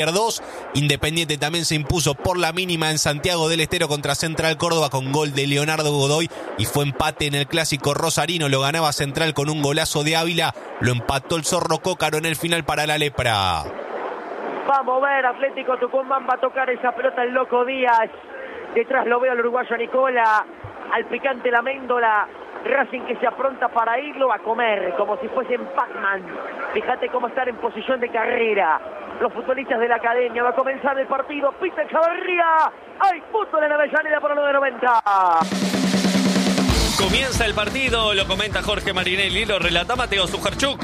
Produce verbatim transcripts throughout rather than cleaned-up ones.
dos. Independiente también se impuso por la mínima en Santiago del Estero contra Central Córdoba con gol de Leonardo Godoy y fue empate en el clásico rosarino. Lo ganaba Central con un golazo de Ávila, lo empató el Zorro Cócaro en el final para la Lepra. Vamos a ver, Atlético Tucumán va a tocar esa pelota el Loco Díaz. Detrás lo veo al uruguayo Nicola, al picante la Méndola. Racing que se apronta para irlo a comer, como si fuesen Pac-Man. Fíjate cómo estar en posición de carrera los futbolistas de la academia. Va a comenzar el partido, Peter Chavarría. ¡Hay fútbol en Avellaneda por lo de noventa! Comienza el partido, lo comenta Jorge Marinelli, lo relata Mateo Sujarchuk.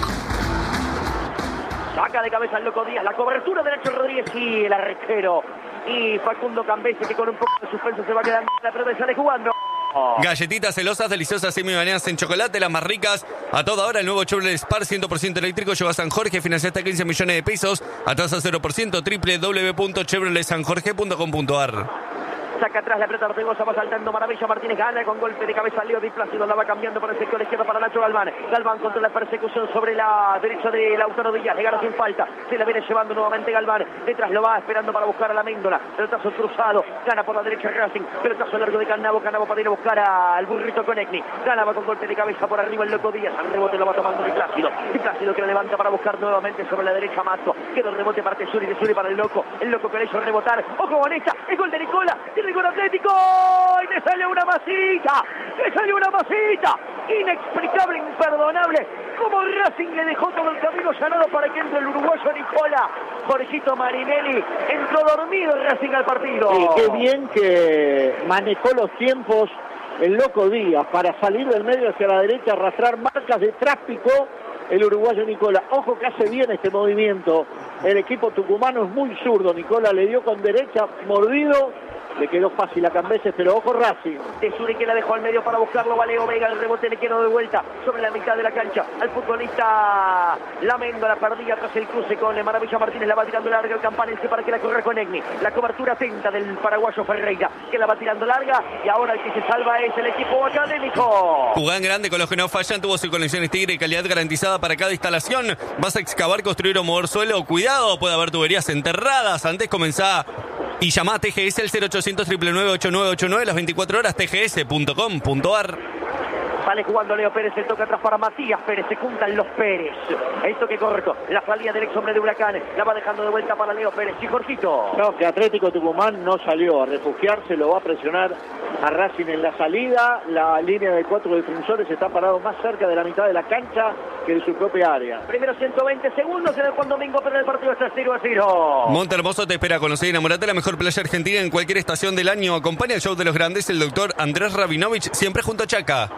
Saca de cabeza el Loco Díaz, la cobertura de Nacho Rodríguez y el arquero. Y Facundo Cambese, que con un poco de suspenso se va quedando la pelota y sale jugando. Galletitas celosas, deliciosas, semi-bañadas en chocolate, las más ricas. A toda hora el nuevo Chevrolet Spark cien por ciento eléctrico lleva a San Jorge, financia hasta quince millones de pesos, a tasa cero por ciento, doble u doble u doble u punto chevrolet san jorge punto com punto a r. Saca atrás la pelota Ortegoza, va saltando Maravilla, Martínez gana con golpe de cabeza Leo Di Plácido, la va cambiando por el sector izquierdo para Nacho Galván. Galván contra la persecución sobre la derecha de Lautaro Díaz, le gana sin falta, se la viene llevando nuevamente Galván, detrás lo va esperando para buscar a la Méndola, pelotazo cruzado, gana por la derecha Racing, pelotazo largo de Cannavo, Cannavo para ir a buscar al burrito Conecni, Cannavo con golpe de cabeza por arriba el Loco Díaz, al rebote lo va tomando Di Plácido, Di Plácido que lo levanta para buscar nuevamente sobre la derecha Mato, queda el rebote parte Suri, de Suri para el Loco, el Loco que le hizo rebotar, ojo con esta, el gol de Nicola, tiene el gol Atlético. ¡Y le salió una masita! ¡Le salió una masita! Inexplicable, imperdonable. Como Racing le dejó todo el camino llanado para que entre el uruguayo Nicola. Jorgito Marinelli entró dormido el Racing al partido. Sí, qué bien que manejó los tiempos el Loco Díaz para salir del medio hacia la derecha, arrastrar marcas de tráfico. El uruguayo Nicola, ojo que hace bien este movimiento. El equipo tucumano es muy zurdo. Nicola le dio con derecha, mordido. Le quedó fácil a Cambeses, pero ojo Racing. Tesuri que la dejó al medio para buscarlo, Valeo Vega, el rebote le quedó de vuelta sobre la mitad de la cancha. Al futbolista Lamendo, la perdía tras el cruce con Maravilla Martínez, la va tirando larga el Campanense para que la corra con Egni. La cobertura atenta del paraguayo Ferreira, que la va tirando larga y ahora el que se salva es el equipo académico. Jugán grande con los que no fallan, tuvo sus conexiones Tigre y calidad garantizada para cada instalación. Vas a excavar, construir o mover suelo, cuidado, puede haber tuberías enterradas. Antes comenzá y llamá a T G S el cero ochocientos, nueve nueve nueve, ocho nueve ocho nueve las veinticuatro horas, t g s punto com punto a r. Sale jugando Leo Pérez, el toque atrás para Matías Pérez, se juntan los Pérez. El toque corto, la salida del ex hombre de Huracán, la va dejando de vuelta para Leo Pérez. Y Jorgito. No, que Atlético Tucumán no salió a refugiarse, lo va a presionar a Racing en la salida. La línea de cuatro defensores está parado más cerca de la mitad de la cancha que de su propia área. Primero ciento veinte segundos en el Juan Domingo, pero el partido está cero a cero. Monte Hermoso te espera. Conocer y enamorate de la mejor playa argentina en cualquier estación del año. Acompaña el show de los grandes, el doctor Andrés Rabinovich, siempre junto a Chaca.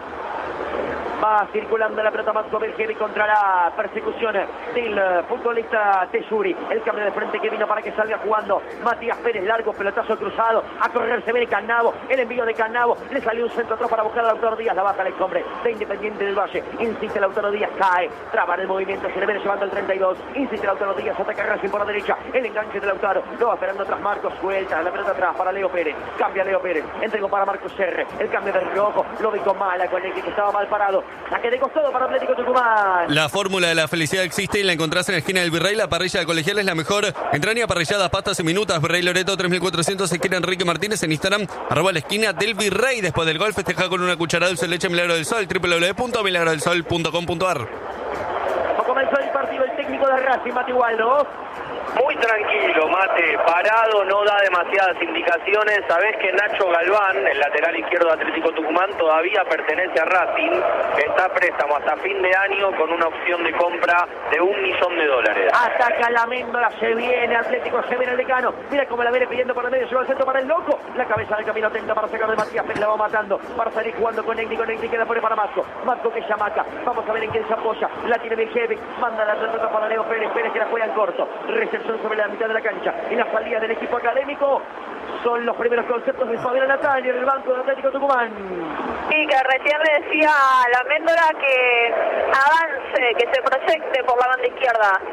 Va circulando la pelota Matko Bergeri contra la persecución del futbolista Tesuri. El cambio de frente que vino para que salga jugando Matías Pérez, largo, pelotazo cruzado. A correr se viene Cannavo, el envío de Cannavo. Le salió un centro atrás para buscar a Lautaro Díaz. La baja el ex hombre de Independiente del Valle. Insiste Lautaro Díaz, cae. Traba en el movimiento, se le viene llevando el treinta y dos. Insiste Lautaro Díaz, ataca Racing por la derecha. El enganche de Lautaro. Lo va esperando atrás Marcos, suelta la pelota atrás para Leo Pérez. Cambia Leo Pérez. Entregó para Marcos R. El cambio de reojo. Lo dejó mala con el que estaba mal parado. Saque de costado para Atlético Tucumán. La fórmula de la felicidad existe y la encontrás en la esquina del Virrey. La parrilla de colegial es la mejor. Entraña parrilladas, pastas y minutas. Virrey Loreto tres mil cuatrocientos, esquina Enrique Martínez. En Instagram, arroba la esquina del Virrey. Después del gol, festeja con una cucharada dulce de leche Milagro del Sol. doble u doble u doble u punto milagro del sol punto com punto a r. Comenzó el partido el técnico de Racing, Mati Waldo. Muy tranquilo, Mate, parado, no da demasiadas indicaciones. Sabés que Nacho Galván, el lateral izquierdo de Atlético Tucumán, todavía pertenece a Racing. Está a préstamo hasta fin de año con una opción de compra de un millón de dólares. Ataca la Méndola, se viene Atlético, se viene el decano. Mira cómo la viene pidiendo por el medio, lleva el centro para el Loco. La cabeza del camino atenta para sacar de Matías Pérez, la va matando. Para salir jugando con Egni, con Egni queda por para Matko. Matko que chamaca, vamos a ver en quién se apoya. La tiene Viljevic, manda la pelota para Leo Pérez, Pérez que la juega en corto. Recepción sobre la mitad de la cancha y la salida del equipo académico son los primeros conceptos de Fabián Natalia en el banco de Atlético Tucumán. Sí, que recién le decía a la Méndola que avance, que se proyecte por la banda izquierda.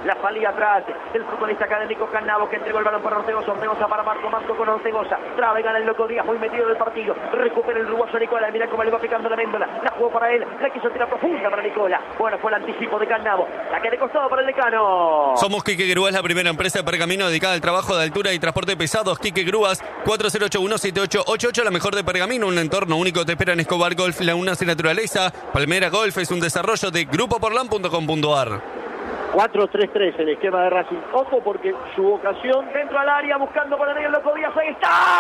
La salida atrás del futbolista académico Cannavo, que entregó el balón para Ortegoza. Ortegoza para Marco, Marco con Ortegoza. Trabe, gana el Loco Díaz, muy metido del partido. Recupera el uruguayo Nicola. Mira cómo le va picando la Méndola. La jugó para él. La quiso tirar profunda para Nicola. Bueno, fue el anticipo de Cannavo. La que de costado para el decano. Somos Quique Grúas, la primera empresa de pergamino dedicada al trabajo de altura y transporte pesados. Quique Grúas, cuatro cero ocho uno siete ocho ocho ocho, la mejor de pergamino. Un entorno único te espera en Escobar Golf, la una sin naturaleza. Palmera Golf es un desarrollo de grupo porlan punto com punto ar. cuatro tres tres el esquema de Racing. Ojo porque su vocación... Dentro al área, buscando por el Loco Díaz. Ahí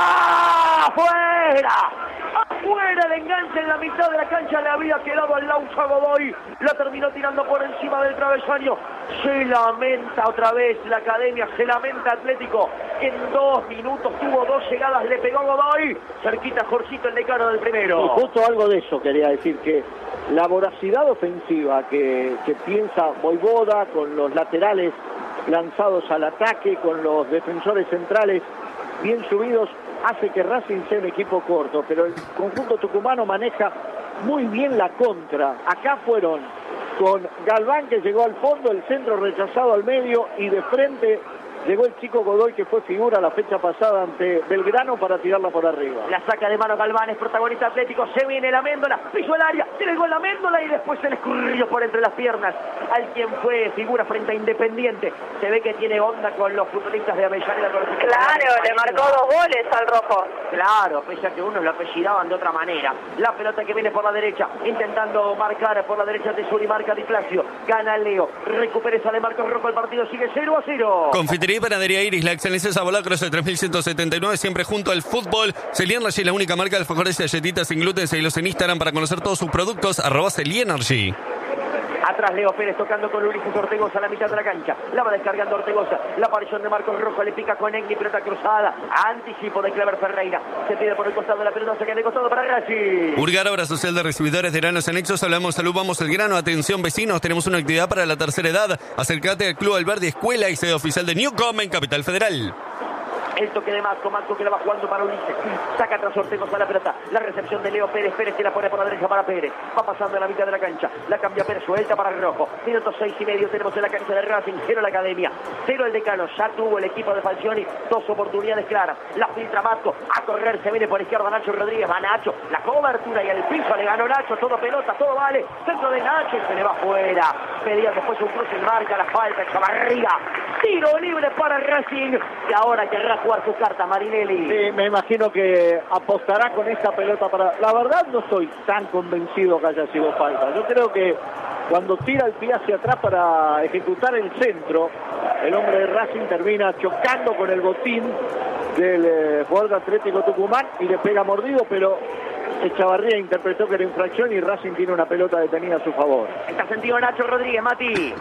está. ¡Afuera! Afuera el enganche en la mitad de la cancha. Le había quedado al Laucha Godoy. La terminó tirando por encima del travesaño. Se lamenta otra vez la academia. Se lamenta Atlético. En dos minutos tuvo dos llegadas. Le pegó Godoy. Cerquita Jorcito, el decano del primero. Y justo algo de eso quería decir, que la voracidad ofensiva que, que piensa Voivoda, con los laterales lanzados al ataque, con los defensores centrales bien subidos, hace que Racing sea un equipo corto, pero el conjunto tucumano maneja muy bien la contra. Acá fueron con Galván, que llegó al fondo, el centro rechazado al medio, y de frente llegó el chico Godoy, que fue figura la fecha pasada ante Belgrano, para tirarla por arriba. La saca de mano Galván, es protagonista Atlético. Se viene la Méndola, pisó el área, tiene el gol la Méndola y después se le escurrió por entre las piernas al quien fue figura frente a Independiente. Se ve que tiene onda con los futbolistas de Avellaneda. Claro, le marcó dos goles al rojo. Claro, pese a que unos lo apellidaban de otra manera. La pelota que viene por la derecha, intentando marcar por la derecha de Suri, marca Di Placio. Gana Leo, recupera esa de Marcos Rojo, el partido sigue cero a cero. Confitería y Panadería Iris, la excelencia Sabolá, Croce tres mil ciento setenta y nueve, siempre junto al fútbol. Celienergy, la única marca de alfajores y galletitas sin gluten. Seguilos en Instagram para conocer todos sus productos, arroba Celienergy. Atrás Leo Pérez tocando con Ulises Ortegoza a la mitad de la cancha. La va descargando Ortegoza. La aparición de Marcos Rojo, le pica con Egni, pelota cruzada. Anticipo de Clever Ferreira. Se pide por el costado de la pelota, se queda de costado para Racing. Urgar, obra social de recibidores de granos anexos. Hablamos, salud, vamos el grano. Atención vecinos, tenemos una actividad para la tercera edad. Acércate al Club Alberdi Escuela y sede oficial de Newcom en Capital Federal. El toque de Marco, Marco que la va jugando para Ulises. Saca tras Ortegoza la pelota. La recepción de Leo Pérez, Pérez que la pone por la derecha para Pérez. Va pasando en la mitad de la cancha. La cambia Pérez, suelta para Rojo. Minutos seis y medio tenemos en la cancha de Racing. Cero la academia, cero el decano. Ya tuvo el equipo de Falcioni dos oportunidades claras. La filtra Marco. A correr se viene por izquierda Nacho Rodríguez. Va Nacho. La cobertura y el piso le ganó Nacho. Todo pelota, todo vale. Centro de Nacho y se le va fuera. Pedía después un cruce y marca la falta. Chavarría. Tiro libre para Racing. Y ahora querrá jugar su carta Marinelli. Sí, me imagino que apostará con esta pelota para... La verdad no estoy tan convencido que haya sido falta. Yo creo que cuando tira el pie hacia atrás para ejecutar el centro, el hombre de Racing termina chocando con el botín del eh, jugador de Atlético Tucumán y le pega mordido, pero Echavarría interpretó que era infracción y Racing tiene una pelota detenida a su favor. Está sentido Nacho Rodríguez, Mati.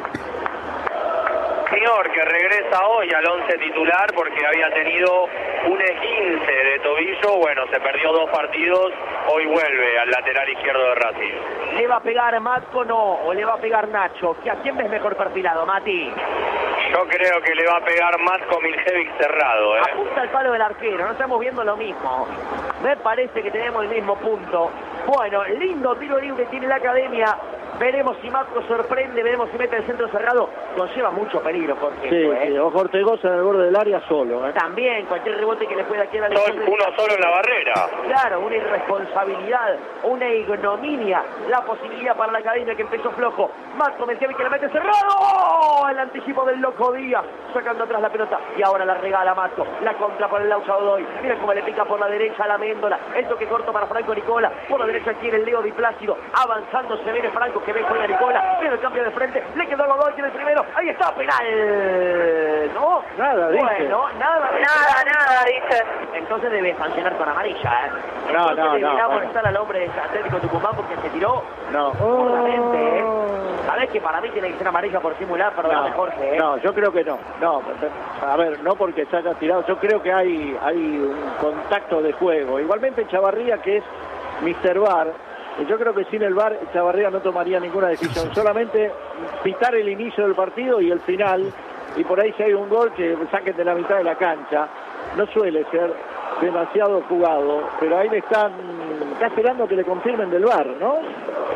Señor, que regresa hoy al once titular porque había tenido un esguince de tobillo. Bueno, se perdió dos partidos. Hoy vuelve al lateral izquierdo de Racing. ¿Le va a pegar Matco no? ¿O le va a pegar Nacho? ¿A quién ves mejor perfilado, Mati? Yo creo que le va a pegar Matko Miljevic cerrado, ¿eh? Apunta al palo del arquero, no estamos viendo lo mismo. Me parece que tenemos el mismo punto. Bueno, lindo tiro libre tiene la academia. Veremos si Matko sorprende, veremos si mete el centro cerrado. Conlleva mucho peligro, porque sí, ¿eh? sí, ojo Ortegoza en el borde del área solo. ¿eh? También cualquier rebote que le pueda quedar. Sol, uno solo en la barrera. Claro, una irresponsabilidad, una ignominia. La posibilidad para la academia que empezó flojo. Matko Miljevic que la mete cerrado. El anticipo del Loco Díaz, sacando atrás la pelota. Y ahora la regala Matko. La contra por el Laucha Godoy. Mira cómo le pica por la derecha a la Méndola. El toque corto para Franco Nicola. Por la derecha quiere el Leo Di Plácido. Avanzando se viene Franco que ve juega Nicola. Viene el cambio de frente. Le quedó a Godoy, tiene el primero. Ahí está, penal. ¿No? Nada, dice. Bueno, nada. Nada, nada, dice. Entonces debe sancionar con amarilla, ¿eh? No, Entonces no, deberá no. molestar al hombre de Atlético Tucumán porque se tiró No. burlamente, ¿eh? Sabés que para mí tiene que ser amarilla por simular, perdóname, No, Jorge, ¿eh? no, yo creo que no. No, a ver, no porque se haya tirado. Yo creo que hay, hay un contacto de juego. Igualmente Chavarría, que es mister Bar, yo creo que sin el V A R Chavarría no tomaría ninguna decisión. Solamente pitar el inicio del partido y el final. Y por ahí si hay un gol que saquen de la mitad de la cancha. No suele ser demasiado jugado, pero ahí le están, está esperando que le confirmen del V A R, ¿no?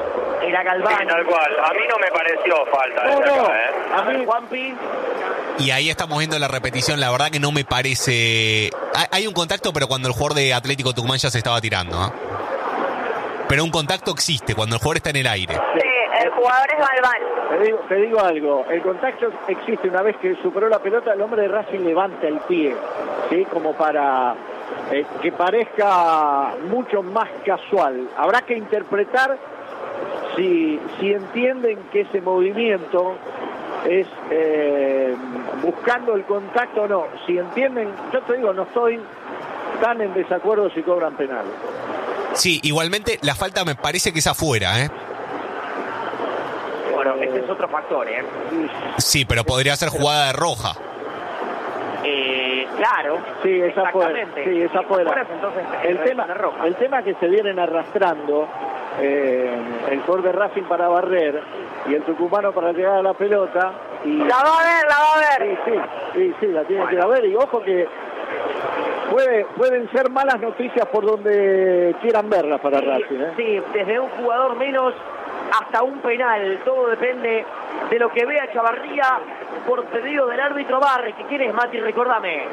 Era Galván. Sí, tal cual. A mí no me pareció falta No, desde no. acá, ¿eh? A ver, Juanpi. Y ahí estamos viendo la repetición, la verdad que no me parece... Hay, hay un contacto, pero cuando el jugador de Atlético Tucumán ya se estaba tirando, ¿eh? Pero un contacto existe, cuando el jugador está en el aire. Sí, el jugador es Galván. Te digo, te digo algo, el contacto existe una vez que superó la pelota, el hombre de Racing levanta el pie, ¿sí? Como para eh, que parezca mucho más casual. Habrá que interpretar si, si entienden que ese movimiento es eh, buscando el contacto o no. Si entienden, yo te digo, no estoy tan en desacuerdo si cobran penal. Sí, igualmente la falta me parece que es afuera, ¿eh? Bueno, ese es otro factor, ¿eh? Sí, pero podría ser jugada de roja. Eh, claro. Sí, es afuera. Exactamente. Sí, es afuera. Afuera, entonces, El es tema, de roja. el tema que se vienen arrastrando eh, el jugador de Racing para barrer y el tucumano para llegar a la pelota. Y, La va a ver, la va a ver. sí, sí, sí, sí, la tiene que ir a ver. Y ojo que puede, pueden ser malas noticias por donde quieran verlas para Sí, Racing. ¿eh? sí, desde un jugador menos hasta un penal. Todo depende de lo que vea Chavarría por pedido del árbitro Barre. ¿Qué quieres, Mati? Recordame.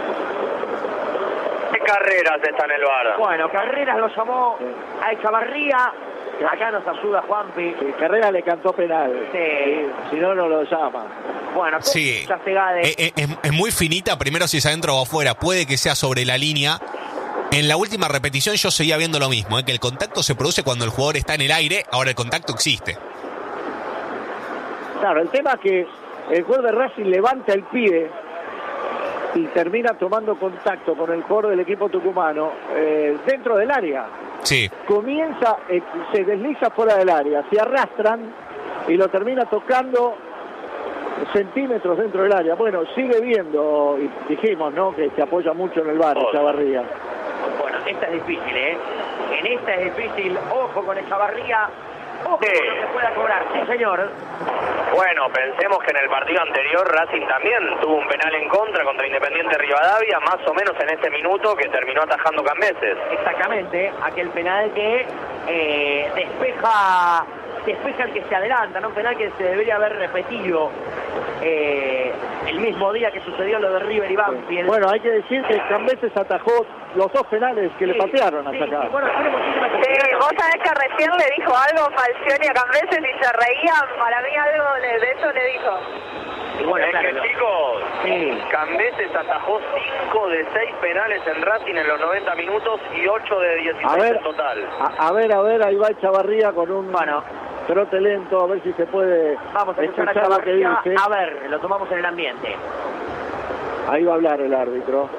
¿Qué carreras está en el bar? Bueno, Carreras lo llamó a Echavarría. Acá nos ayuda Juanpi. Sí, Carrera le cantó penal. Sí. Si no, no lo llama. Bueno, Sí, ya se gade. Eh, eh, es, es muy finita, primero si es adentro o afuera, puede que sea sobre la línea. En la última repetición yo seguía viendo lo mismo, ¿eh? Que el contacto se produce cuando el jugador está en el aire, ahora el contacto existe. Claro, el tema es que el jugador de Racing levanta el pie y termina tomando contacto con el jugador del equipo tucumano eh, dentro del área. Sí. Comienza, eh, se desliza fuera del área, se arrastran y lo termina tocando centímetros dentro del área. Bueno, sigue viendo, y dijimos, ¿no?, que se apoya mucho en el bar, Echavarría. Bueno, esta es difícil, ¿eh? En esta es difícil. Ojo con Echavarría. Ojo Sí. con lo que pueda cobrar. Sí, señor. Bueno, pensemos que en el partido anterior Racing también tuvo un penal en contra contra Independiente Rivadavia, más o menos en este minuto que terminó atajando Cambeses. Exactamente. Aquel penal que eh, despeja, despeja el que se adelanta, ¿no? Un penal que se debería haber repetido eh, el mismo día que sucedió lo de River y Banfield. Bueno, hay que decir que Cambeses atajó los dos penales que Sí, le patearon sí, hasta acá. sí, bueno, tiene muchísima Sí, confianza. vos sabés que recién le dijo algo Falcioni a Cambeses y se reía. Para mí algo de, de eso le dijo. Y bueno, Es claro, que lo- chicos, Sí. Cambeses atajó cinco de seis penales en Racing en los noventa minutos y ocho de dieciséis A ver, en total. a, a ver, a ver, ahí va Echavarría con un Bueno. trote lento, a ver si se puede Vamos a escuchar a escuchar lo que Chavarría. dice. A ver, lo tomamos en el ambiente. Ahí va a hablar el árbitro.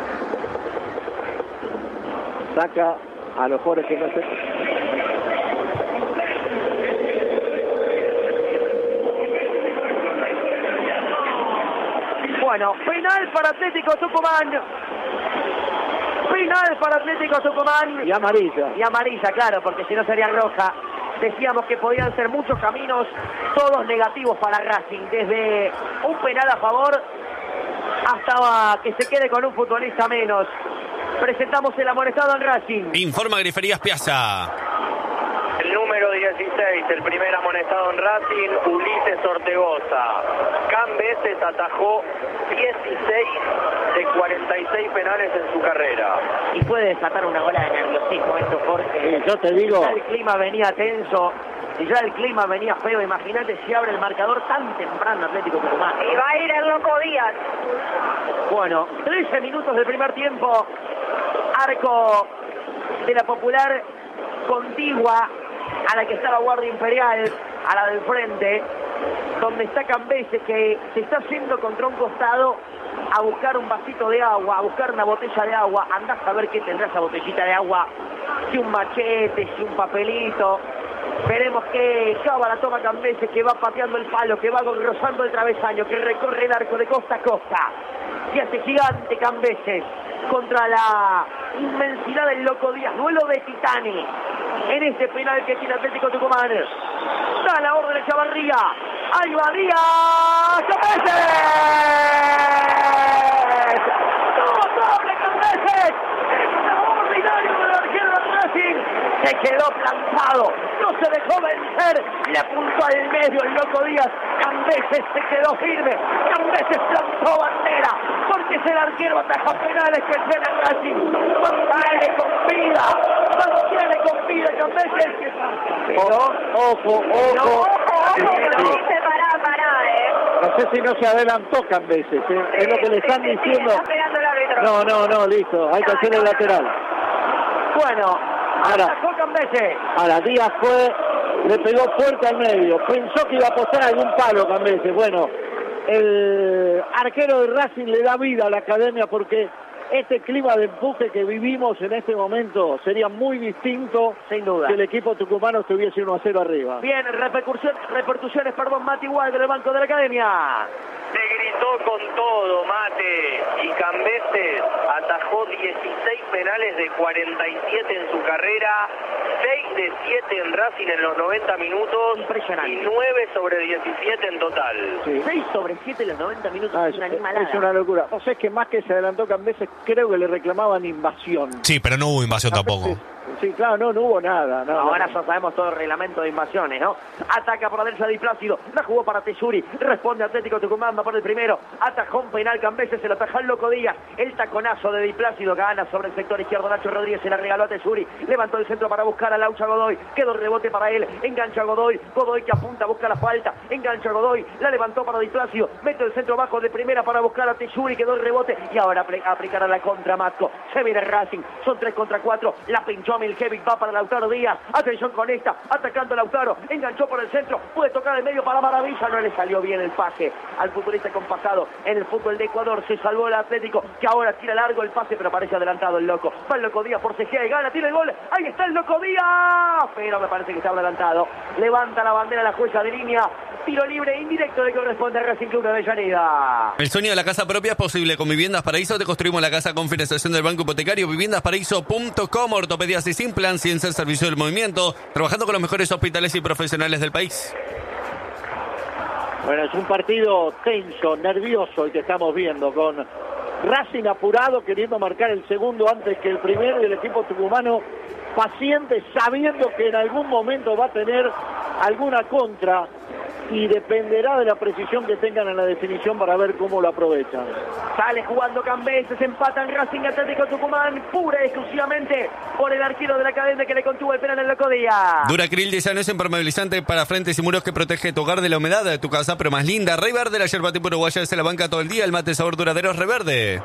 Saca a los jugadores que no se... Bueno, penal para Atlético Tucumán. Penal para Atlético Tucumán. Y amarilla. Y amarilla, claro, porque si no sería roja. Decíamos que podían ser muchos caminos, todos negativos para Racing. Desde un penal a favor hasta que se quede con un futbolista menos. Presentamos el amonestado en Racing. Informa Griferías Piazza. El número dieciséis, el primer amonestado en Racing, Ulises Ortegoza. Cambeses atajó dieciséis de cuarenta y seis penales en su carrera. Y puede desatar una ola de nerviosismo esto, Jorge. Sí, yo te digo... Ya el clima venía tenso, y ya el clima venía feo. Imagínate si abre el marcador tan temprano Atlético Tucumán. Y va a ir el Loco Díaz. Bueno, trece minutos del primer tiempo. Arco de la Popular contigua a la que estaba Guardia Imperial, a la del frente, donde está Cambeses, que se está yendo contra un costado a buscar un vasito de agua, a buscar una botella de agua. Andás a ver qué tendrá esa botellita de agua, si un machete, si un papelito. Veremos que Java la toma Cambeses, que va pateando el palo, que va rozando el travesaño, que recorre el arco de costa a costa. Y hace gigante Cambeses contra la inmensidad del Loco Díaz. Duelo de titanes en este penal que tiene Atlético Tucumán. Da la orden de Chavarría. ¡Ahí va Díaz! ¡Cambeses! ¡No, doble Cambeses! ¡Extraordinario del arquero de Racing! Se quedó plantado, no se dejó vencer, le apuntó al medio el Loco Díaz. Cambeses se quedó firme, Cambeses plantó bandera, porque es el arquero ataja penales que tiene Racing. Mantiene con vida, mantiene con vida Cambeses. Ojo, ojo, No, ojo. ojo, no dice pará, pará, eh. No sé si no se adelantó Cambeses, ¿eh? Es lo que le están Sí, sí, sí, diciendo. está pegando el árbitro. No, no, no, listo, hay que hacer el lateral. Bueno, Ahora. atacó Cambeses. Ahora Díaz fue, le pegó fuerte al medio, pensó que iba a apostar algún palo Cambeses. Bueno, el arquero de Racing le da vida a la academia porque este clima de empuje que vivimos en este momento sería muy distinto Sin duda. si el equipo tucumano estuviese uno a cero arriba. Bien, repercusión, repercusiones, perdón, Mati Walde del banco de la academia. Se gritó con todo, Mate, y Cambeses atajó dieciséis penales de cuarenta y siete en su carrera, seis de siete en Racing en los noventa minutos Impresionante. y nueve sobre diecisiete en total. Sí. seis sobre siete en los noventa minutos, Ah, es es, una animalada. es una locura. O sea, es que más que se adelantó Cambeses, creo que le reclamaban invasión. Sí, pero no hubo invasión tampoco. Cambeses- Sí, claro, no, no hubo nada. No, Ahora no. ya sabemos todo el reglamento de invasiones, ¿no? Ataca por la derecha Di Plácido, la jugó para Tesuri, responde Atlético Tucumán, va por el primero, atajó un penal Cambeses, se lo ataja el Loco Díaz, el taconazo de Di Plácido, gana sobre el sector izquierdo, Nacho Rodríguez se la regaló a Tesuri, levantó el centro para buscar a Laucha Godoy, quedó rebote para él, engancha a Godoy, Godoy que apunta, busca la falta, engancha a Godoy, la levantó para Di Plácido, mete el centro bajo de primera para buscar a Tesuri, quedó el rebote y ahora apl- aplicará la contra Matco, se viene Racing, son tres contra cuatro, la pinchó a Miljevic, va para Lautaro Díaz, atención con esta, atacando a Lautaro, enganchó por el centro, puede tocar el medio para Maravilla, no le salió bien el pase al futbolista compasado en el fútbol de Ecuador, se salvó el Atlético, que ahora tira largo el pase, pero parece adelantado el Loco, va el Loco Díaz por Cejea y gana, tira el gol, ahí está el Loco Díaz, pero me parece que está adelantado, levanta la bandera la jueza de línea, tiro libre indirecto le corresponde a Racing Club de Avellaneda. El sueño de la casa propia es posible con Viviendas Paraíso. Te construimos la casa con financiación del Banco Hipotecario. Viviendas Paraíso punto com. Ortopedias y sin plan, ciencia al servicio del movimiento. Trabajando con los mejores hospitales y profesionales del país. Bueno, es un partido tenso, nervioso el que estamos viendo, con Racing apurado, queriendo marcar el segundo antes que el primero, y el equipo tucumano paciente, sabiendo que en algún momento va a tener alguna contra, y dependerá de la precisión que tengan en la definición para ver cómo lo aprovechan. Sale jugando Cambeses, empatan Racing Atlético Tucumán, pura y exclusivamente por el arquero de la academia que le contuvo el penal en el Loco Díaz. Duracril de Llano es impermeabilizante para frentes y muros que protege tu hogar de la humedad de tu casa, pero más linda. Rey Verde, la yerba tipo uruguaya, se la banca todo el día. El mate sabor duradero es Rey Verde.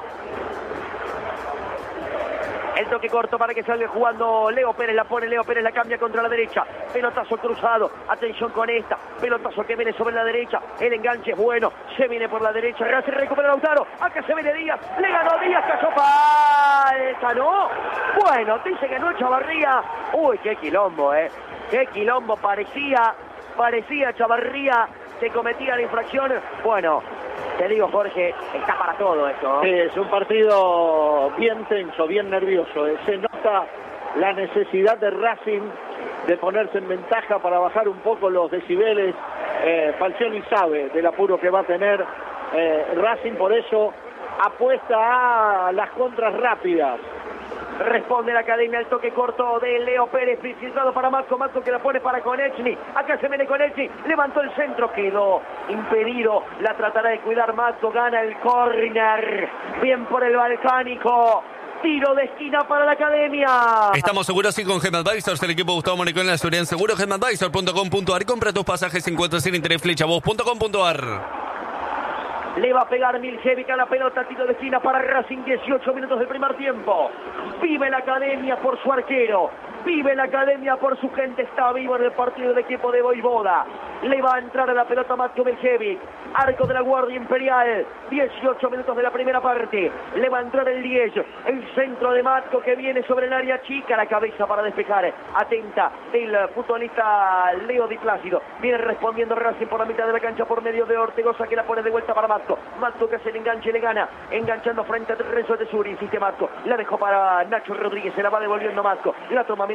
El toque corto para que salga jugando Leo Pérez, la pone Leo Pérez, la cambia contra la derecha. Pelotazo cruzado, atención con esta. Pelotazo que viene sobre la derecha. El enganche es bueno, se viene por la derecha. Se recupera Lautaro, acá se viene Díaz. Le ganó Díaz, cayó falta, ¿no? Bueno, dice que no Chavarría. Uy, qué quilombo, ¿eh? Qué quilombo, parecía, parecía Chavarría que cometía la infracción. Bueno, te digo, Jorge, está para todo esto, ¿no? Sí, es un partido bien tenso, bien nervioso. eh. Se nota la necesidad de Racing de ponerse en ventaja para bajar un poco los decibeles. Eh, Falcioni sabe del apuro que va a tener eh, Racing, por eso apuesta a las contras rápidas. Responde la academia al toque corto de Leo Pérez, filtrado para Marco, Marco que la pone para Konechny, acá se viene Konechny, levantó el centro, quedó impedido, la tratará de cuidar Marco, gana el córner, bien por el balcánico, tiro de esquina para la academia. Estamos seguros y con GEMAdvisors, el equipo Gustavo Monicón en la seguridad en seguro. GEMAdvisor punto com punto ar. Compra tus pasajes en cuotas sin interés, flechavos punto com punto ar. Le va a pegar Miljevic a la pelota, tiro de esquina para Racing, dieciocho minutos del primer tiempo. Vive la academia por su arquero, vive la academia por su gente, está vivo en el partido del equipo de Voivoda. Le va a entrar a la pelota Matko Miljevic, arco de la Guardia Imperial, dieciocho minutos de la primera parte. Le va a entrar el diez, el centro de Matko que viene sobre el área chica, la cabeza para despejar, atenta el futbolista Leo Di Plácido. Viene respondiendo Racing por la mitad de la cancha por medio de Ortegoza que la pone de vuelta para Matko. Matko que hace el enganche, le gana, enganchando frente a Renzo Tesuri, insiste Matko, la dejó para Nacho Rodríguez, se la va devolviendo Matko, la toma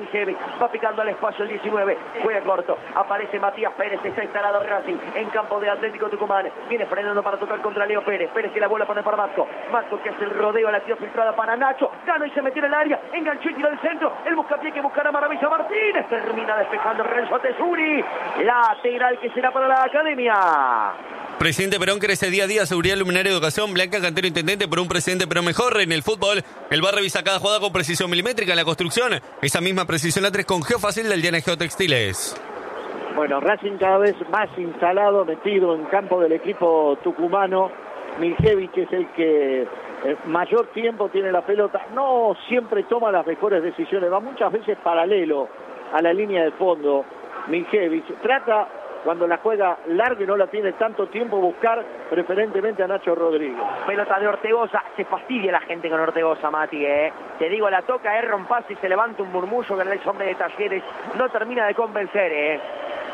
Miljevic, va picando al espacio el diecinueve, juega corto, aparece Matías Pérez, está instalado Racing en campo de Atlético Tucumán, viene frenando para tocar contra Leo Pérez, Pérez que la bola pone para Matco, Matco que hace el rodeo, la tira filtrada para Nacho, gana y se metió en el área, enganchó y tiró al centro, el buscapié que buscará Maravilla Martínez, termina despejando Renzo Tesuri, lateral que será para la Academia. Presidente Perón crece día a día, seguridad, luminaria, educación. Blanca Cantero, intendente por un presidente Perón mejor. En el fútbol, el bar revisa cada jugada con precisión milimétrica. En la construcción, esa misma precisión la tres con Geofacil del Diana Geotextiles. Bueno, Racing cada vez más instalado, metido en campo del equipo tucumano. Miljevic es el que eh, mayor tiempo tiene la pelota. No siempre toma las mejores decisiones, va muchas veces paralelo a la línea de fondo. Miljevic trata, cuando la juega larga y no la tiene tanto tiempo, buscar preferentemente a Nacho Rodríguez. Pelota de Ortegoza, se fastidia la gente con Ortegoza, Mati, ¿eh? Te digo, la toca, erra un pase y se levanta un murmullo que el ex hombre de Talleres no termina de convencer, ¿eh?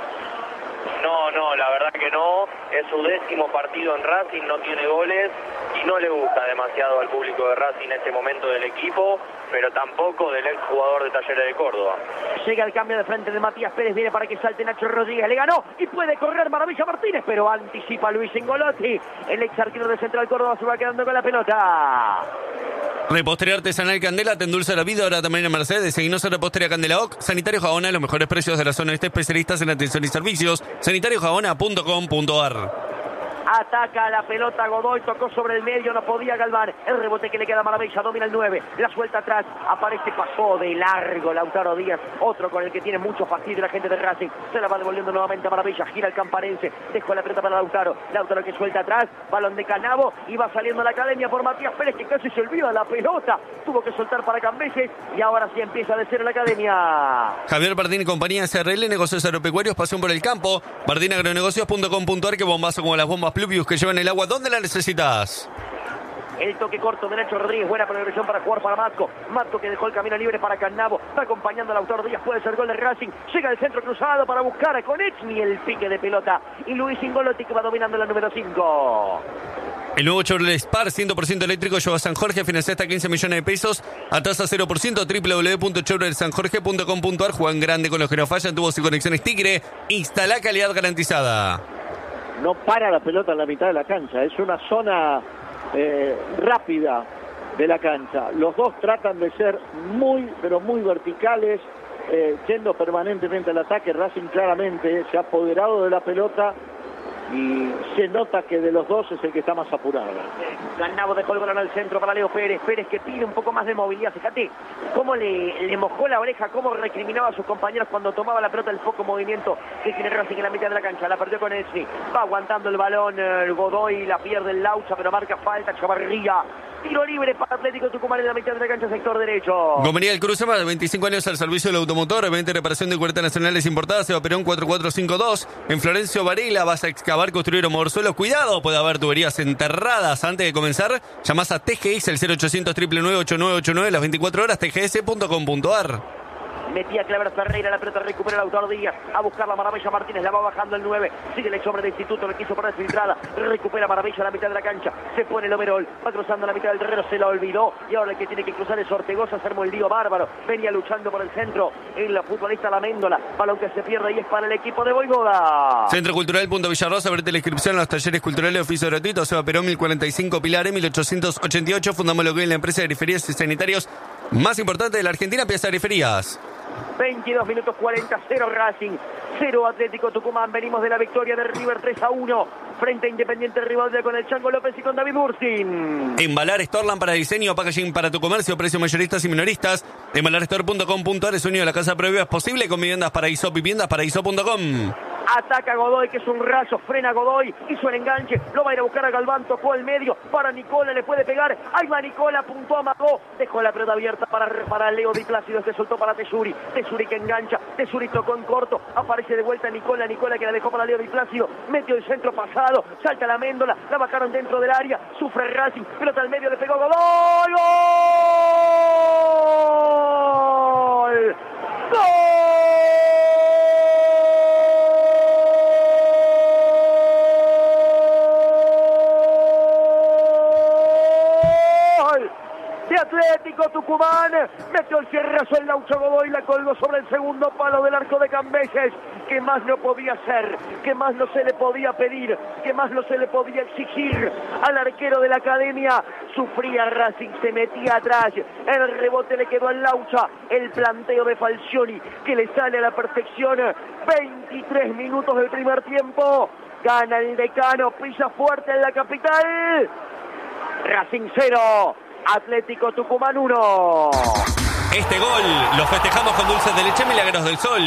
No, no, la verdad que no. Es su décimo partido en Racing, no tiene goles y no le gusta demasiado al público de Racing en este momento del equipo, pero tampoco del ex jugador de Talleres de Córdoba. Llega el cambio de frente de Matías Pérez, viene para que salte Nacho Rodríguez, le ganó y puede correr Maravilla Martínez, pero anticipa Luis Ingolotti. El ex arquero de Central Córdoba se va quedando con la pelota. Repostería artesanal Candela, te endulza la vida, ahora también en Mercedes. Seguinos en Repostería Candela O C. Sanitario Jabona, los mejores precios de la zona este, especialistas en atención y servicios. sanitario jabona punto com punto a r. Ataca la pelota Godoy, tocó sobre el medio, no podía Galván. El rebote que le queda a Maravilla, domina el nueve, la suelta atrás, aparece, pasó de largo Lautaro Díaz, otro con el que tiene mucho fastidio la gente de Racing. Se la va devolviendo nuevamente a Maravilla, gira el camparense, dejó la pelota para Lautaro. Lautaro que suelta atrás, balón de Canavo, y va saliendo a la Academia por Matías Pérez, que casi se olvida la pelota. Tuvo que soltar para Cambeses y ahora sí empieza a descer en la Academia. Javier Bardín y compañía S R L, negocios agropecuarios, pasión por el campo. bardín agronegocios punto com punto a r, que bombazo como las bombas Pluvius que llevan el agua donde la necesitas. El toque corto de Nacho Rodríguez, buena progresión para jugar para Matco. Matco que dejó el camino libre para Cannavo, va acompañando al autor Díaz, puede ser gol de Racing. Llega el centro cruzado para buscar a Konechny, el pique de pelota. Y Luis Ingolotti que va dominando la número cinco. El nuevo Chevrolet Spar cien por ciento eléctrico lleva a San Jorge, financia hasta quince millones de pesos, a tasa cero por ciento, doble u doble u doble u punto chevrolet san jorge punto com punto a r. Juegan grande con los que no fallan, tubos y conexiones Tigre. Instala calidad garantizada. No para la pelota en la mitad de la cancha, es una zona eh, rápida de la cancha. Los dos tratan de ser muy, pero muy verticales, eh, yendo permanentemente al ataque. Racing claramente se ha apoderado de la pelota y se nota que de los dos es el que está más apurado. Cannavo dejó el balón al centro para Leo Pérez. Pérez que pide un poco más de movilidad. Fíjate cómo le, le mojó la oreja, cómo recriminaba a sus compañeros cuando tomaba la pelota, el poco movimiento que tiene Racing en la mitad de la cancha. La perdió con Esni. Va aguantando el balón el Godoy, la pierde el Laucha, pero marca falta Chavarría. Tiro libre para Atlético Tucumán en la mitad de la cancha, sector derecho. Gomería del Cruce, más de veinticinco años al servicio del automotor, veinte reparación de cubiertas nacionales importadas, Eva Perón cuatro cuatro cinco dos. En Florencio Varela vas a excavar, construir o mover suelo. Cuidado, puede haber tuberías enterradas. Antes de comenzar, llamás a T G S, el cero ochocientos, nueve nueve ocho nueve ocho nueve, las veinticuatro horas, t g s punto com punto a r. Metía Clever Ferreira, la pelota recupera el autor Díaz, a buscar la Maravilla Martínez, la va bajando el nueve, sigue el ex hombre de Instituto, le quiso poner filtrada, recupera Maravilla a la mitad de la cancha, se pone el overall, va cruzando la mitad del terreno, se la olvidó, y ahora el que tiene que cruzar es Ortegoza, se armó el lío bárbaro, venía luchando por el centro, en la futbolista Laméndola, balón que se pierde y es para el equipo de Voivoda. Centro Cultural Punto Villarrosa, abrete la inscripción a los talleres culturales de oficio gratuito, Eva Perón mil cuarenta y cinco Pilar, mil ochocientos ochenta y ocho, fundamos lo que es la empresa de periferias y sanitarios más importante de la Argentina, Piazza Periferias. veintidós minutos cuarenta, cero Racing, cero Atlético Tucumán. Venimos de la victoria de River tres a uno frente a Independiente Rivadavia con el Chango López y con David Mursin. Embalar Storland para diseño, packaging para tu comercio, precios mayoristas y minoristas. Embalar store punto com punto a r, sueño de la casa previa es posible con viviendas Paraíso, viviendas paraíso punto com. Ataca Godoy, que es un rayo, frena Godoy, hizo el enganche, lo va a ir a buscar a Galván, tocó el medio, para Nicola, le puede pegar, ahí va Nicola, apuntó, amagó, dejó la pelota abierta para, para Leo Di Plácido, que soltó para Tesuri, Tesuri que engancha, Tesuri tocó en corto, aparece de vuelta Nicola, Nicola que la dejó para Leo Di Plácido, metió el centro pasado, salta la Méndola, la bajaron dentro del área, sufre Racing, pelota al medio, le pegó Godoy, ¡gol! ¡Gol! de Atlético Tucumán. Metió el cierrazo en Laucha Godoy, la colgó sobre el segundo palo del arco de Cambeses. ¿Qué más no podía hacer? ¿Qué más no se le podía pedir? ¿Qué más no se le podía exigir al arquero de la academia? Sufría Racing, se metía atrás. El rebote le quedó al Laucha. El planteo de Falcioni que le sale a la perfección. veintitrés minutos del primer tiempo. Gana el Decano, pisa fuerte en la capital. Racing cero, Atlético Tucumán uno. Este gol lo festejamos con dulces de leche Milagros del Sol.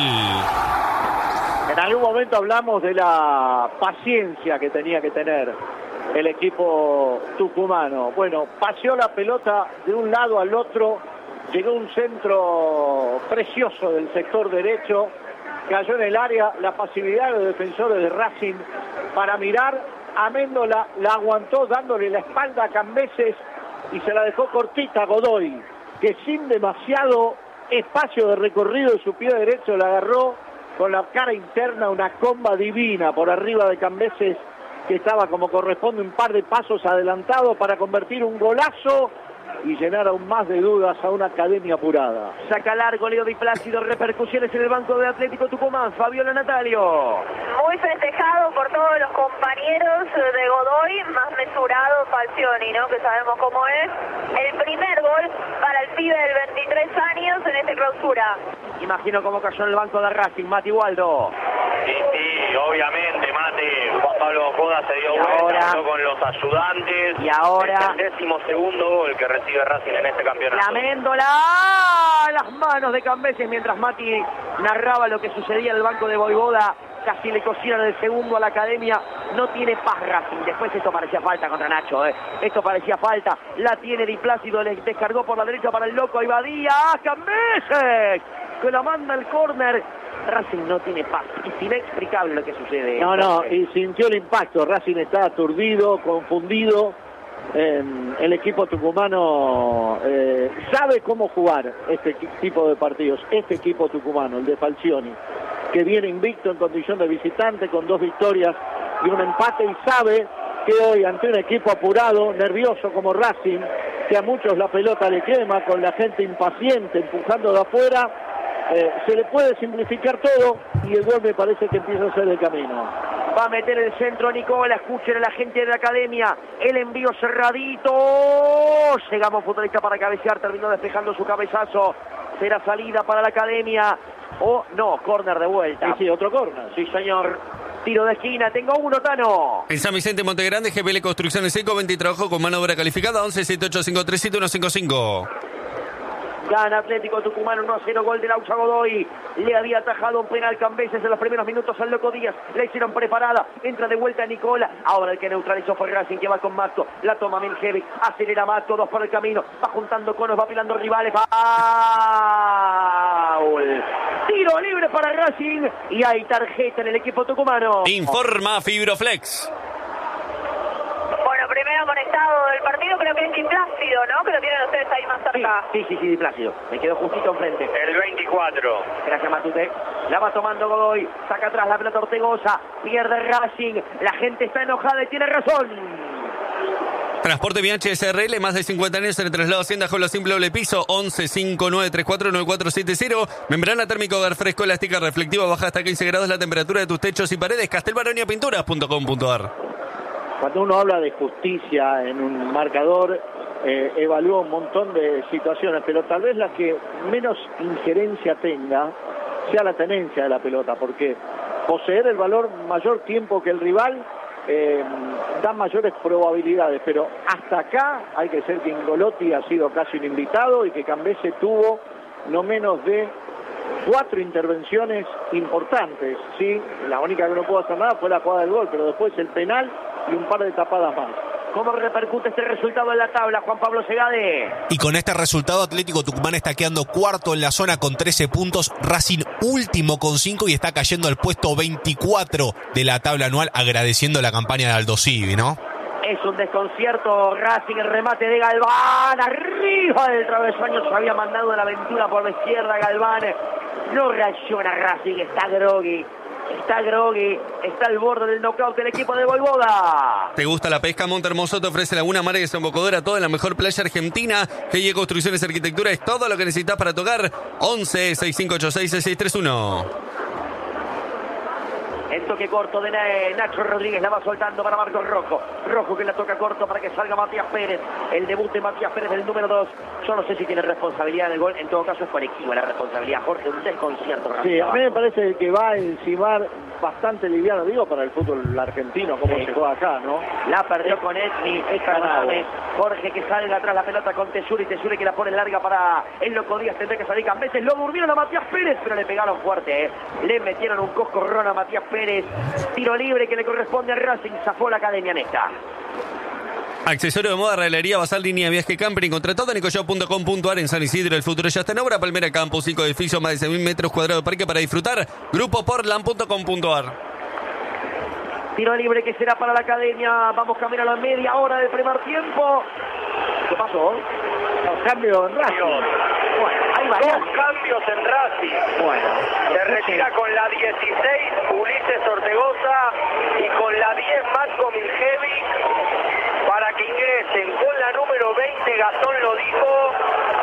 En algún momento hablamos de la paciencia que tenía que tener el equipo tucumano. Bueno, paseó la pelota de un lado al otro, llegó un centro precioso del sector derecho, cayó en el área, la pasividad de los defensores de Racing para mirar, Amendola la aguantó dándole la espalda a Cambeses y se la dejó cortita a Godoy, que sin demasiado espacio de recorrido de su pie derecho la agarró con la cara interna, una comba divina por arriba de Cambeses, que estaba como corresponde un par de pasos adelantado para convertir un golazo y llenar aún más de dudas a una academia apurada. Saca largo Leo Di Plácido, repercusiones en el banco de Atlético Tucumán. Fabiola Natalio. Muy festejado por todos los compañeros de Godoy, más mesurado Falcioni, ¿no? Que sabemos cómo es. El primer gol para el pibe del veintitrés años en esta clausura. Imagino cómo cayó en el banco de Racing, Mati Waldo. Sí, sí, obviamente, Mate. Juan Pablo Coda se dio vuelta, ahora, habló con los ayudantes. Y ahora... Es el décimo segundo gol que recibe Racing en este campeonato. La Amendola, las manos de Cambeses, mientras Mati narraba lo que sucedía en el banco de Voivoda. Casi le cocinan el segundo a la academia. No tiene paz Racing. Después esto parecía falta contra Nacho. ¿eh? Esto parecía falta. La tiene Di Plácido. Le descargó por la derecha para el loco. Ahí va Díaz. ¡Ah, Cambeses! Que la manda al córner. Racing no tiene paz. Es inexplicable lo que sucede. No, no. Y sintió el impacto. Racing está aturdido, confundido. Eh, el equipo tucumano eh, sabe cómo jugar este tipo de partidos. Este equipo tucumano, el de Falcioni, que viene invicto en condición de visitante con dos victorias y un empate, y sabe que hoy ante un equipo apurado, nervioso como Racing, que a muchos la pelota le quema, con la gente impaciente empujando de afuera, eh, se le puede simplificar todo y el gol me parece que empieza a ser el camino. Va a meter el centro Nicola, escuchen a la gente de la academia, el envío cerradito, llegamos futbolista para cabecear, terminó despejando su cabezazo, será salida para la academia, o no, córner de vuelta. Sí, sí, otro córner. Sí, señor, tiro de esquina, tengo uno, Tano. En San Vicente Montegrande, G P L Construcciones Seco, veinte trabajo con mano de obra calificada, once siete ocho cinco tres siete uno cinco cinco. Gana Atlético Tucumán uno a cero, gol de Laucha Godoy. Le había atajado un penal Cambeses en los primeros minutos al Loco Díaz. La hicieron preparada. Entra de vuelta Nicola. Ahora el que neutralizó fue Racing, que va con Matco. La toma Miljevic. Acelera Matco. Dos por el camino. Va juntando conos. Va apilando rivales. ¡Foul! Tiro libre para Racing. Y hay tarjeta en el equipo tucumano. Informa Fibroflex. Bueno, primero conectado del partido, creo que es Di Plácido, ¿no? Que lo tienen ustedes ahí más cerca. Sí, sí, sí, Di Plácido. Me quedo justito enfrente. El veinticuatro. Gracias, Matute. La va tomando Godoy. Saca atrás la pelota Ortegoza. Pierde Racing. La gente está enojada y tiene razón. Transporte Bianchi S R L, más de cincuenta años en el traslado Hacienda, Jolo Simple Doble Piso, once cinco nueve tres cuatro nueve cuatro siete cero. Membrana térmica hogar fresco, elástica reflectiva, baja hasta quince grados la temperatura de tus techos y paredes. Castelbaronia Pinturas punto com punto a r. Cuando uno habla de justicia en un marcador, eh, evalúa un montón de situaciones, pero tal vez la que menos injerencia tenga sea la tenencia de la pelota, porque poseer el valor mayor tiempo que el rival eh, da mayores probabilidades, pero hasta acá hay que ser que Ingolotti ha sido casi un invitado y que Cambeses tuvo no menos de cuatro intervenciones importantes, ¿sí? La única que no pudo hacer nada fue la jugada del gol, pero después el penal y un par de tapadas más. ¿Cómo repercute este resultado en la tabla, Juan Pablo Segade? Y con este resultado, Atlético Tucumán está quedando cuarto en la zona con trece puntos, Racing último con cinco y está cayendo al puesto veinticuatro de la tabla anual, agradeciendo la campaña de Aldo Civi, ¿no? Es un desconcierto, Racing, el remate de Galván, arriba del travesaño, se había mandado la aventura por la izquierda Galván, no reacciona Racing, está groggy, Está groggy, está al borde del knockout el equipo de Voivoda. ¿Te gusta la pesca? Montehermoso te ofrece Laguna Mar y Desembocadora, toda en la mejor playa argentina. G I E Construcciones y Arquitectura es todo lo que necesitas para tu hogar. once, sesenta y cinco ochenta y seis, sesenta y seis treinta y uno. El toque corto de Nacho Rodríguez, la va soltando para Marcos Rojo. Rojo que la toca corto para que salga Matías Pérez. El debut de Matías Pérez, el número dos. Yo no sé si tiene responsabilidad del gol. En todo caso es colectivo la responsabilidad. Jorge, un desconcierto. Sí, a mí me parece que va a encimar bastante liviano, digo, para el fútbol argentino, como sí. se juega acá, ¿no? La perdió con Esni. Jorge que salga atrás la pelota con Tesuri. Tesuri que la pone larga para el Loco Díaz. Tendrá que salir Cambeses. Lo durmieron a Matías Pérez, pero le pegaron fuerte, ¿eh? Le metieron un coscorrón a Matías Pérez. Tiro libre que le corresponde a Racing. Zafó la academia Nesta. Accesorio de moda, realería, basal, línea, viaje, camping. Contra todo, nicoshop punto com punto ar en San Isidro. El futuro ya está en obra. Palmera Campus, cinco edificios, más de seis mil metros cuadrados de parque para disfrutar. Grupo portland punto com punto ar. Tiro libre que será para la academia. Vamos camino a la media hora del primer tiempo. ¿Qué pasó? Los cambios en Racing. Bueno, ahí va. Dos cambios en Racing. Bueno. Se retira con la dieciséis Ulises Ortegoza y con la diez Marco Miljevic para que ingresen con la número veinte Gastón lo dijo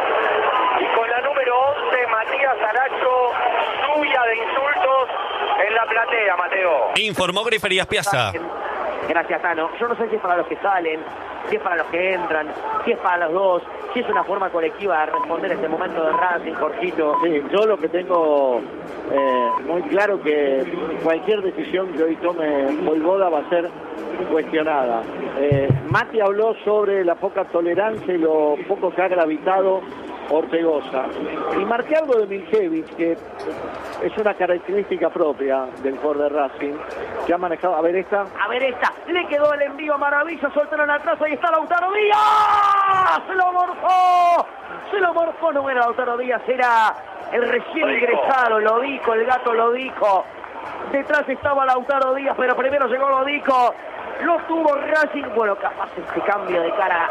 y con la número once Matías Aracho. Lluvia de insultos en la platea, Mateo. Informó Griferías Piazza. Gracias, Tano. Yo no sé si es para los que salen, si es para los que entran, si es para los dos, si es una forma colectiva de responder este momento de Racing, Jorgito. Sí, yo lo que tengo eh, muy claro que cualquier decisión que hoy tome Voivoda va a ser cuestionada. Eh, Mati habló sobre la poca tolerancia y lo poco que ha gravitado Ortegoza. Y marqué algo de Miljevic, que es una característica propia del jugador de Racing, que ha manejado. A ver esta. A ver esta. Le quedó el envío a Maravilla, soltaron atrás, ahí está Lautaro Díaz. Se lo morfó. Se lo morfó, no era Lautaro Díaz, era el recién ingresado, lo dijo, el gato lo dijo. Detrás estaba Lautaro Díaz, pero primero llegó Lodico. Lo tuvo Racing, bueno, capaz este cambio de cara,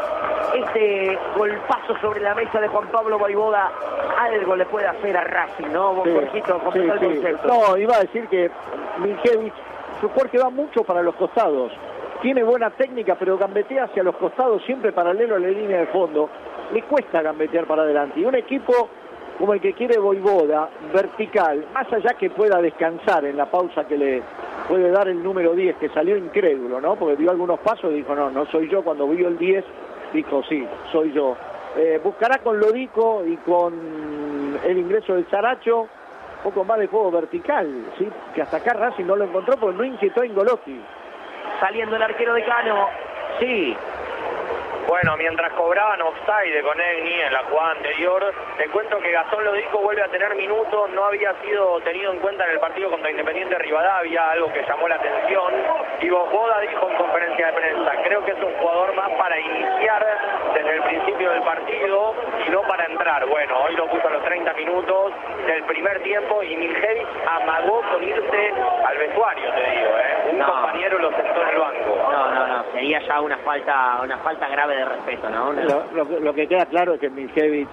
este golpazo sobre la mesa de Juan Pablo Voivoda, algo le puede hacer a Racing, ¿no? Vos, Sí, Jorgito, sí, el sí. concepto. No, iba a decir que Miljevic, su porque va mucho para los costados. Tiene buena técnica, pero gambetea hacia los costados, siempre paralelo a la línea de fondo. Le cuesta gambetear para adelante. Y un equipo como el que quiere Voivoda, vertical, más allá que pueda descansar en la pausa que le puede dar el número diez, que salió incrédulo, ¿no? Porque dio algunos pasos y dijo, no, no soy yo. Cuando vio el diez, dijo, sí, soy yo. Eh, buscará con Lodico y con el ingreso del Saracho un poco más de juego vertical, ¿sí? Que hasta acá Racing no lo encontró porque no inquietó a Ingolotti. Saliendo el arquero de Cano, sí. Bueno, mientras cobraban offside con Egni en la jugada anterior, te cuento que Gastón Lodico vuelve a tener minutos, no había sido tenido en cuenta en el partido contra Independiente Rivadavia, algo que llamó la atención, y Voivoda dijo en conferencia de prensa, creo que es un jugador más para iniciar desde el principio del partido y no para entrar. Bueno, hoy lo puso a los treinta minutos del primer tiempo y Miljevic amagó con irse al vestuario, te digo, ¿eh? Un no. compañero lo sentó en el banco. No, no, no, sería ya una falta, una falta grave de respeto, ¿no? Una... Lo, lo, lo que queda claro es que Miljevic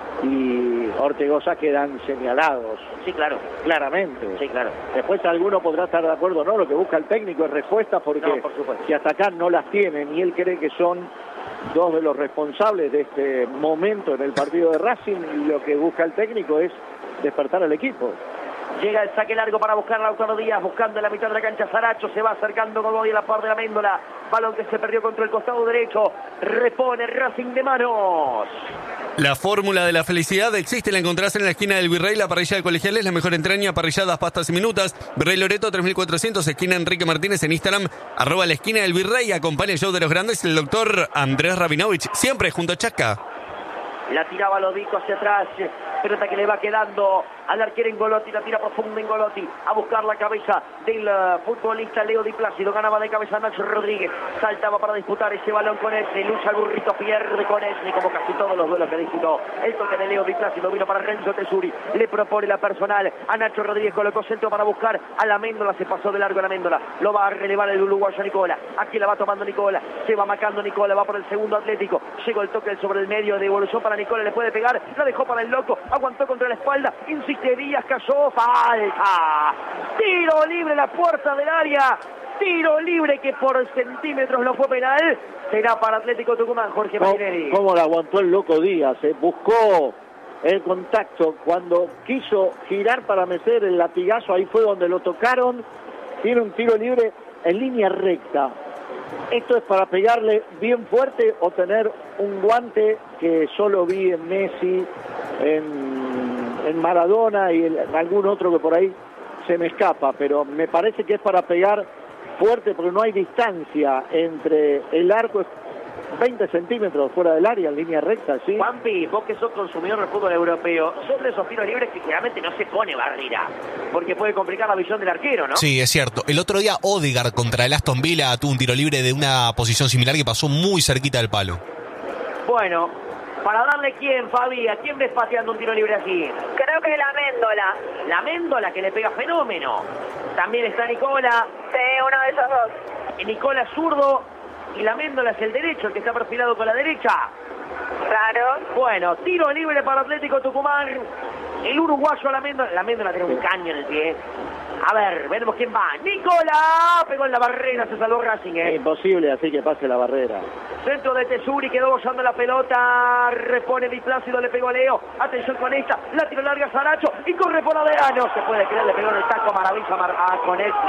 y Ortegoza quedan señalados. Sí, claro. Claramente. Sí, claro. Después alguno podrá estar de acuerdo o no, lo que busca el técnico es respuesta porque no, por supuesto. Si hasta acá no las tienen y él cree que son dos de los responsables de este momento en el partido de Racing, lo que busca el técnico es despertar al equipo. Llega el saque largo para buscar a Lautaro Díaz, buscando en la mitad de la cancha Saracho, se va acercando Godoy a la par de la Méndola, balón que se perdió contra el costado derecho, repone Racing de manos. La fórmula de la felicidad existe, la encontrás en la esquina del Virrey, la parrilla de Colegiales, la mejor entraña, parrilladas, pastas y minutas. Virrey Loreto tres mil cuatrocientos, esquina Enrique Martínez en Instagram, arroba la esquina del Virrey, acompaña el show de los grandes, el doctor Andrés Rabinovich, siempre junto a Chaca. La tiraba Lodico hacia atrás, pelota que le va quedando al arquero Ingolotti, la tira profunda Ingolotti, a buscar la cabeza del uh, futbolista Leo Di Plácido, ganaba de cabeza Nacho Rodríguez, saltaba para disputar ese balón con Esni, lucha el burrito, pierde con Esni, como casi todos los duelos que disputó. El toque de Leo Di Plácido vino para Renzo Tesuri, le propone la personal a Nacho Rodríguez, colocó centro para buscar a la Méndola, se pasó de largo a la Méndola, lo va a relevar el uruguayo Nicola, aquí la va tomando Nicola, se va marcando Nicola, va por el segundo Atlético, llegó el toque sobre el medio, devolución para Nicola, le puede pegar, la dejó para el loco, aguantó contra la espalda, insiste insiste Díaz, cayó, falta. Tiro libre, la puerta del área. Tiro libre que por centímetros no fue penal. Será para Atlético Tucumán, Jorge Marinelli. ¿Cómo, cómo la aguantó el loco Díaz? Eh? Buscó el contacto. Cuando quiso girar para meter el latigazo, ahí fue donde lo tocaron. Tiene un tiro libre en línea recta. Esto es para pegarle bien fuerte o tener un guante que solo vi en Messi, en, en Maradona y en algún otro que por ahí se me escapa, pero me parece que es para pegar fuerte porque no hay distancia entre el arco, veinte centímetros fuera del área en línea recta, ¿sí? Juanpi, vos que sos consumidor del fútbol europeo, son de esos tiros libres que generalmente no se pone barrera, porque puede complicar la visión del arquero, ¿no? Sí, es cierto. El otro día Odegaard contra el Aston Villa tuvo un tiro libre de una posición similar que pasó muy cerquita del palo. Bueno, para darle quién, Fabi, ¿a quién ves pateando un tiro libre así? Creo que la Méndola. La Méndola, que le pega fenómeno. También está Nicola. Sí, uno de esos dos. Nicola es zurdo y la Méndola es el derecho, el que está perfilado con la derecha. Claro. Bueno, tiro libre para Atlético Tucumán. El uruguayo la Méndola. La Méndola tiene un caño en el pie. A ver, veremos quién va. Nicola pegó en la barrera, se salvó Racing, ¿eh? Es imposible así que pase la barrera. Centro de Tesuri, quedó bollando la pelota. Repone Di Plácido, le pegó a Leo. Atención con esta. La tiro larga Saracho y corre por adera. No se puede creer, le pegó en el taco. Maravilla Mar a Conetli.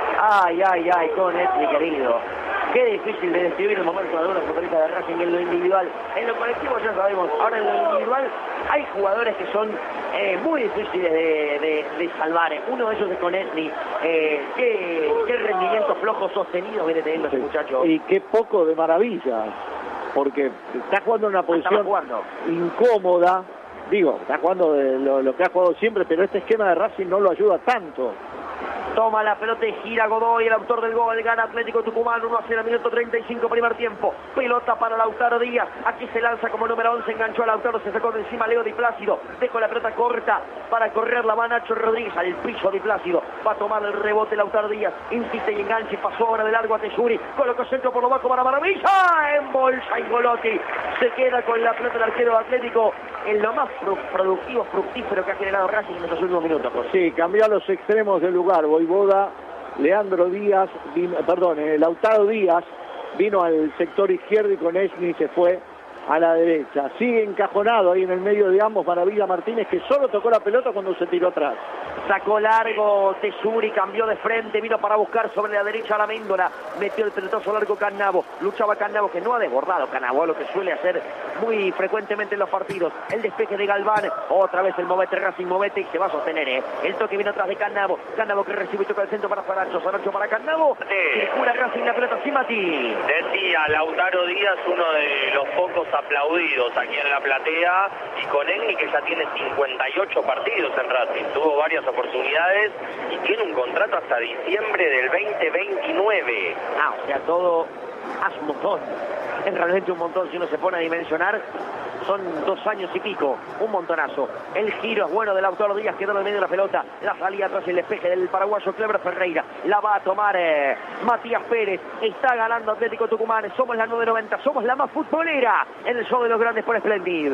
Ay, ay, ay, Conetli, querido. Qué difícil de describir el momento de algunos futbolistas de Racing en lo individual. En lo colectivo ya sabemos. Ahora en lo individual hay jugadores que son eh, muy difíciles de, de, de salvar. Uno de ellos es Conetli. Eh, qué, qué rendimiento flojo sostenido viene teniendo ese muchacho. Y qué poco de maravilla, porque está jugando en una posición jugando. incómoda. Digo, está jugando de lo, lo que ha jugado siempre, pero este esquema de Racing no lo ayuda tanto. Toma la pelota y gira Godoy, el autor del gol, gana Atlético Tucumán, uno a cero, minuto treinta y cinco, primer tiempo. Pelota para Lautaro Díaz, aquí se lanza como número once, enganchó a Lautaro, se sacó de encima Leo Di Plácido, dejó la pelota corta para correr la mano Nacho Rodríguez, al piso Di Plácido, va a tomar el rebote Lautaro Díaz, insiste y engancha y pasó ahora de largo a Tesuri, colocó centro por lo bajo para Maravilla, en bolsa y Golotti, se queda con la pelota el arquero Atlético, en lo más productivo, fructífero que ha generado Racing en estos últimos minutos. Pues. Sí, cambió a los extremos del lugar. Voivoda, Leandro Díaz, vino, perdón, eh, Lautaro Díaz vino al sector izquierdo y con Esni se fue a la derecha. Sigue encajonado ahí en el medio de ambos Maravilla Martínez, que solo tocó la pelota cuando se tiró atrás. Sacó largo Tesuri, cambió de frente, vino para buscar sobre la derecha a la Méndola, metió el pelotazo largo Cannavo, luchaba Cannavo, que no ha desbordado Cannavo, lo que suele hacer muy frecuentemente en los partidos. El despeje de Galván, otra vez el movete Racing, movete y se va a sostener, ¿eh? El toque viene atrás de Cannavo, Cannavo que recibe y toca el centro para Saracho, Saracho para Cannavo, circula Racing la pelota, sí, Mati. Decía Lautaro Díaz, uno de los pocos aplaudidos aquí en la platea, y con Egni que ya tiene cincuenta y ocho partidos en Racing, tuvo varias oportunidades y tiene un contrato hasta diciembre del veinte veintinueve. Ah, o sea, todo hace un montón. Es realmente un montón si uno se pone a dimensionar. Son dos años y pico, un montonazo. El giro es bueno del autor Díaz, quedó en el medio de la pelota. La salida tras el despeje del paraguayo Cleber Ferreira. La va a tomar eh, Matías Pérez. Está ganando Atlético Tucumán. Somos la nueve noventa, somos la más futbolera en el show de los grandes por Splendid.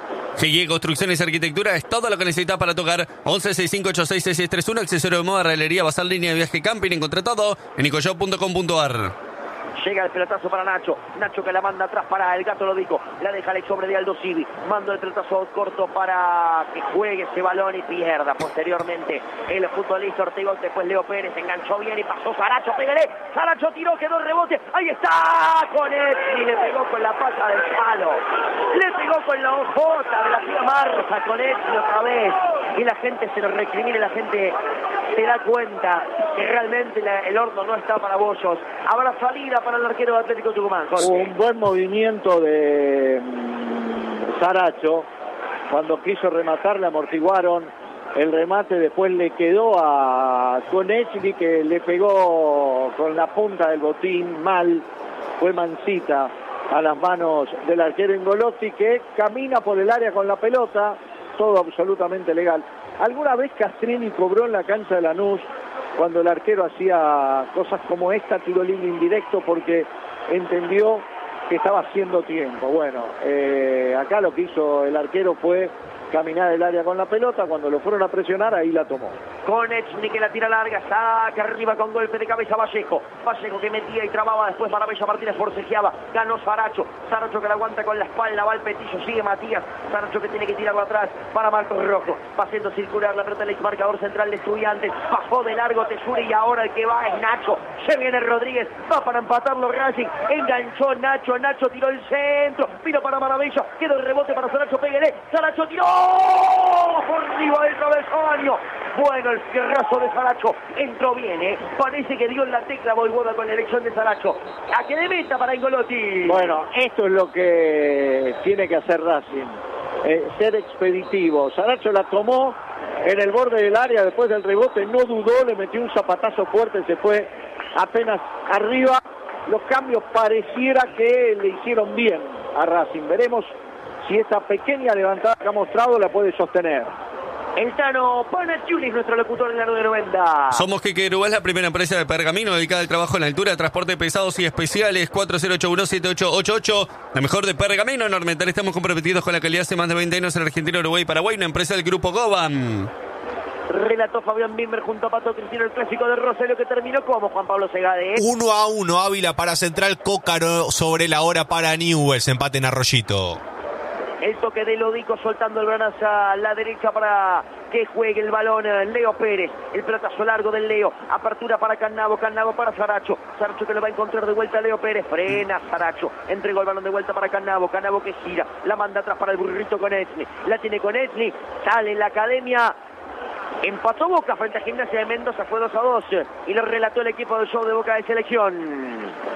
G G Construcciones y Arquitectura es todo lo que necesitas para tocar. once sesenta y cinco ochenta y seis seis seis treinta y uno, accesorio de moda, realería, basal, línea de viaje, camping. Encontré todo en nicoshop punto com punto ar. Llega el pelotazo para Nacho. Nacho que la manda atrás para el Gato Lodico. La deja el sobre de Aldo Civi. Manda el pelotazo corto para que juegue ese balón y pierda. Posteriormente el futbolista Ortega. Después Leo Pérez enganchó bien y pasó Saracho. Pégale. Saracho tiró, quedó el rebote. Ahí está. Con él. Y le pegó con la pata del palo. Le pegó con la ojota de la tía Marza. Con él otra vez. Y la gente se lo recrimina. La gente se da cuenta que realmente la, el horno no está para bollos. Habrá salida para el arquero de Atlético Tucumán. Jorge. Un buen movimiento de um, Saracho. Cuando quiso rematar le amortiguaron el remate, después le quedó a Konechny, que le pegó con la punta del botín mal. Fue mansita a las manos del arquero Ingolotti, que camina por el área con la pelota. Todo absolutamente legal. ¿Alguna vez Castrini cobró en la cancha de Lanús cuando el arquero hacía cosas como esta, tiro libre indirecto, porque entendió que estaba haciendo tiempo? Bueno, eh, acá lo que hizo el arquero fue caminar el área con la pelota. Cuando lo fueron a presionar, ahí la tomó. Con Echny que la tira larga, saca arriba con golpe de cabeza Vallejo. Vallejo que metía y trababa después para Bella Martínez, forcejeaba, ganó Saracho. Saracho que la aguanta con la espalda, va el Petillo, sigue Matías. Saracho que tiene que tirarlo atrás para Marcos Rojo. Va haciendo circular la pelota del ex marcador central de Estudiantes. Bajó de largo Tesuri y ahora el que va es Nacho. Se viene Rodríguez, va para empatarlo Racing. Enganchó Nacho, Nacho tiró el centro. Vino para Maravilla, quedó el rebote para Saracho, péguele. Saracho tiró por arriba del travesaño. Bueno, el fierrazo de Saracho entró bien, ¿eh? Parece que dio en la tecla Boivoda con la elección de Saracho. A que de meta para Ingolotti. Bueno, esto es lo que tiene que hacer Racing. Eh, ser expeditivo. Saracho la tomó en el borde del área después del rebote, no dudó, le metió un zapatazo fuerte, se fue apenas arriba. Los cambios pareciera que le hicieron bien a Racing. Veremos si esta pequeña levantada que ha mostrado la puede sostener. El Tano Panagiotis, nuestro locutor en la nueve noventa. Somos Quequerú, es la primera empresa de pergamino dedicada al trabajo en la altura, transporte de pesados y especiales. Cuatro cero ocho uno siete ocho ocho ocho. La mejor de pergamino en Normental. Estamos comprometidos con la calidad hace más de veinte años en Argentina, Uruguay y Paraguay. Una empresa del grupo Goban. Relató Fabián Bimber junto a Pato Cristino el clásico de Rosario que terminó como Juan Pablo Segade. Uno a uno, Ávila para Central, Cócaro sobre la hora para Newell's, empate en Arroyito. El toque de Lodico soltando el brazo a la derecha para que juegue el balón Leo Pérez. El pelotazo largo del Leo. Apertura para Cannavo. Cannavo para Saracho. Saracho que lo va a encontrar de vuelta a Leo Pérez. Frena Saracho. Entregó el balón de vuelta para Cannavo. Cannavo que gira. La manda atrás para el burrito con Echny. La tiene con Echny. Sale la academia. Empató Boca frente a Gimnasia de Mendoza. Fue dos a dos. Y lo relató el equipo del show de Boca de selección.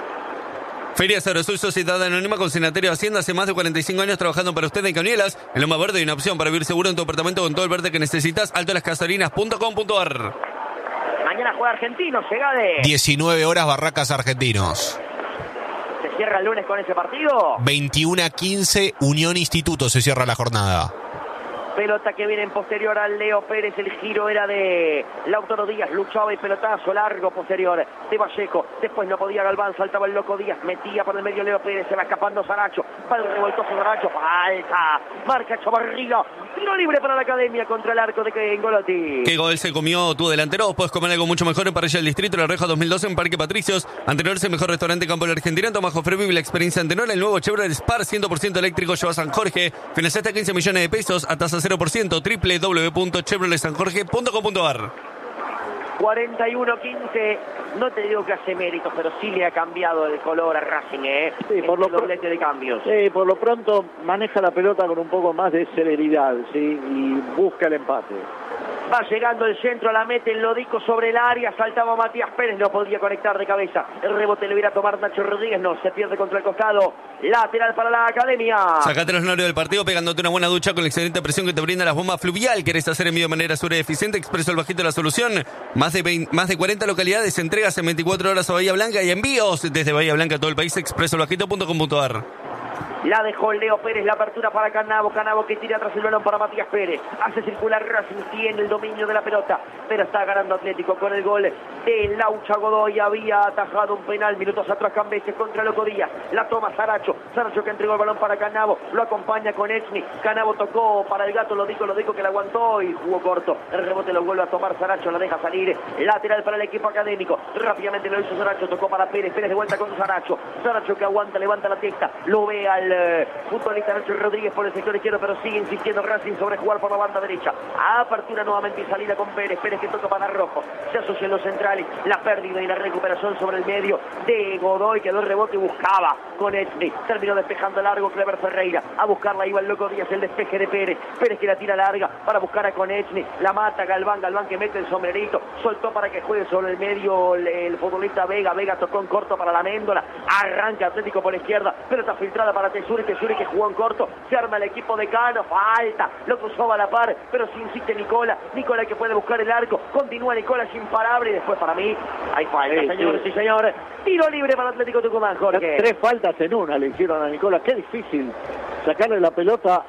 Feria Agrosul Sociedad Anónima con Senatorio de Hacienda, hace más de cuarenta y cinco años trabajando para usted en Cañuelas. En Loma Verde hay una opción para vivir seguro en tu apartamento con todo el verde que necesitas. alto las casarinas punto com punto a r. Mañana juega Argentinos, Segade. diecinueve horas, Barracas Argentinos. ¿Se cierra el lunes con ese partido? veintiuno a quince, Unión Instituto se cierra la jornada. Pelota que viene en posterior al Leo Pérez. El giro era de Lautaro Díaz. Luchaba y pelotazo largo posterior de Vallejo. Después no podía Galván. Saltaba el loco Díaz. Metía por el medio Leo Pérez. Se va escapando Saracho. Va el revoltoso Saracho. Falta. Marca Chavarriga. Tiro libre para la academia contra el arco de Ingolotti. ¿Qué gol se comió tu delantero? Puedes comer algo mucho mejor en Parrilla del Distrito, La Reja dos mil doce en Parque Patricios. Antenor es el mejor restaurante Campo de la Argentina. Toma Jofre, vive la experiencia Antenor. El nuevo Chevrolet Spar cien por ciento eléctrico lleva San Jorge. Financiaste quince millones de pesos a tasa cero por ciento. doble u doble u doble u punto chevrolet san jorge punto com punto a r. cuarenta y uno quince. No te digo que hace méritos, pero sí le ha cambiado el color a Racing, ¿eh? Sí, por lo doblete de cambios. Sí, por lo pronto maneja la pelota con un poco más de celeridad, ¿sí? Y busca el empate. Va llegando el centro, la mete el Lodico sobre el área, saltaba Matías Pérez, no podía conectar de cabeza. El rebote le viene a tomar Nacho Rodríguez, no, se pierde contra el costado. Lateral para la academia. Sacate los nervios del partido pegándote una buena ducha con la excelente presión que te brinda las bombas Fluvial. ¿Querés hacer envío de manera segura y eficiente? Expreso el Bajito la solución. Más de, veinte, más de cuarenta localidades, entregas en veinticuatro horas a Bahía Blanca y envíos desde Bahía Blanca a todo el país. expreso el bajito punto com punto a r. La dejó Leo Pérez, la apertura para Cannavo. Cannavo que tira atrás el balón para Matías Pérez. Hace circular Racing, tiene el dominio de la pelota, pero está ganando Atlético con el gol de Laucha Godoy. Había atajado un penal minutos atrás Cambeses contra Loco Díaz. La toma Saracho. Saracho que entregó el balón para Cannavo. Lo acompaña con Echny. Cannavo tocó para el gato, lo dijo, lo dijo que le aguantó y jugó corto. El rebote lo vuelve a tomar Saracho, la deja salir. Lateral para el equipo académico. Rápidamente lo hizo Saracho, tocó para Pérez. Pérez de vuelta con Saracho. Saracho que aguanta, levanta la testa. Lo ve al Eh, futbolista Nacho Rodríguez por el sector izquierdo, pero sigue insistiendo Racing sobre jugar por la banda derecha. Apertura nuevamente y salida con Pérez. Pérez que toca para Rojo. Se asocia en los centrales. La pérdida y la recuperación sobre el medio de Godoy. Quedó el rebote y buscaba con Echny. Terminó despejando largo Clever Ferreira. A buscarla iba el Loco Díaz. El despeje de Pérez. Pérez que la tira larga para buscar a con Echny. La mata Galván. Galván que mete el sombrerito. Soltó para que juegue sobre el medio el, el futbolista Vega. Vega tocó en corto para la Méndola. Arranca Atlético por la izquierda. Pelota filtrada para Tesuri. Tesuri que jugó en corto. Se arma el equipo de Cano. Falta. Lo cruzó a la par. Pero si insiste Nicola. Nicola que puede buscar el arco. Continúa Nicola imparable. Y después para mí hay falta, sí, señores sí. y señores. Tiro libre para Atlético Tucumán, Jorge. Tres faltas en una le hicieron a Nicola. Qué difícil sacarle la pelota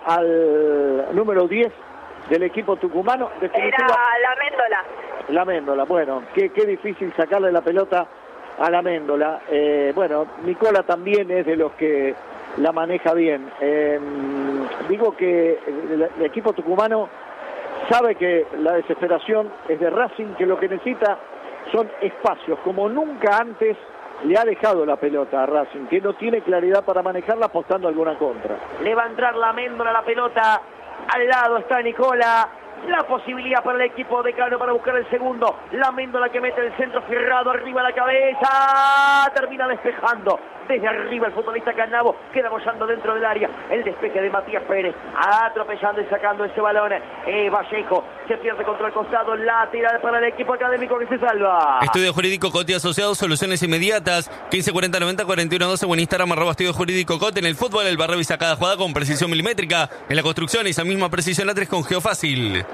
al número diez del equipo tucumano. Definitiva, era la Méndola. La Méndola, bueno. Qué, qué difícil sacarle la pelota a la Méndola. Eh, bueno, Nicola también es de los que la maneja bien. Eh, digo que el, el equipo tucumano sabe que la desesperación es de Racing, que lo que necesita son espacios, como nunca antes le ha dejado la pelota a Racing, que no tiene claridad para manejarla, apostando alguna contra. Le va a entrar la Méndola la pelota, al lado está Nicola, la posibilidad para el equipo de Cano para buscar el segundo, la Méndola que mete el centro cerrado, arriba la cabeza, termina despejando. Desde arriba el futbolista Canavo queda bollando dentro del área. El despeje de Matías Pérez, atropellando y sacando ese balón. Eh, Vallejo se pierde contra el costado. La tirada para el equipo académico que se salva. Estudio Jurídico Cote Asociados, soluciones inmediatas. quince cuarenta noventa cuarenta y uno doce o en Instagram arroba Estudio Jurídico Cote. En el fútbol, el bar revisa cada jugada con precisión milimétrica. En la construcción, esa misma precisión la tres con Geofácil.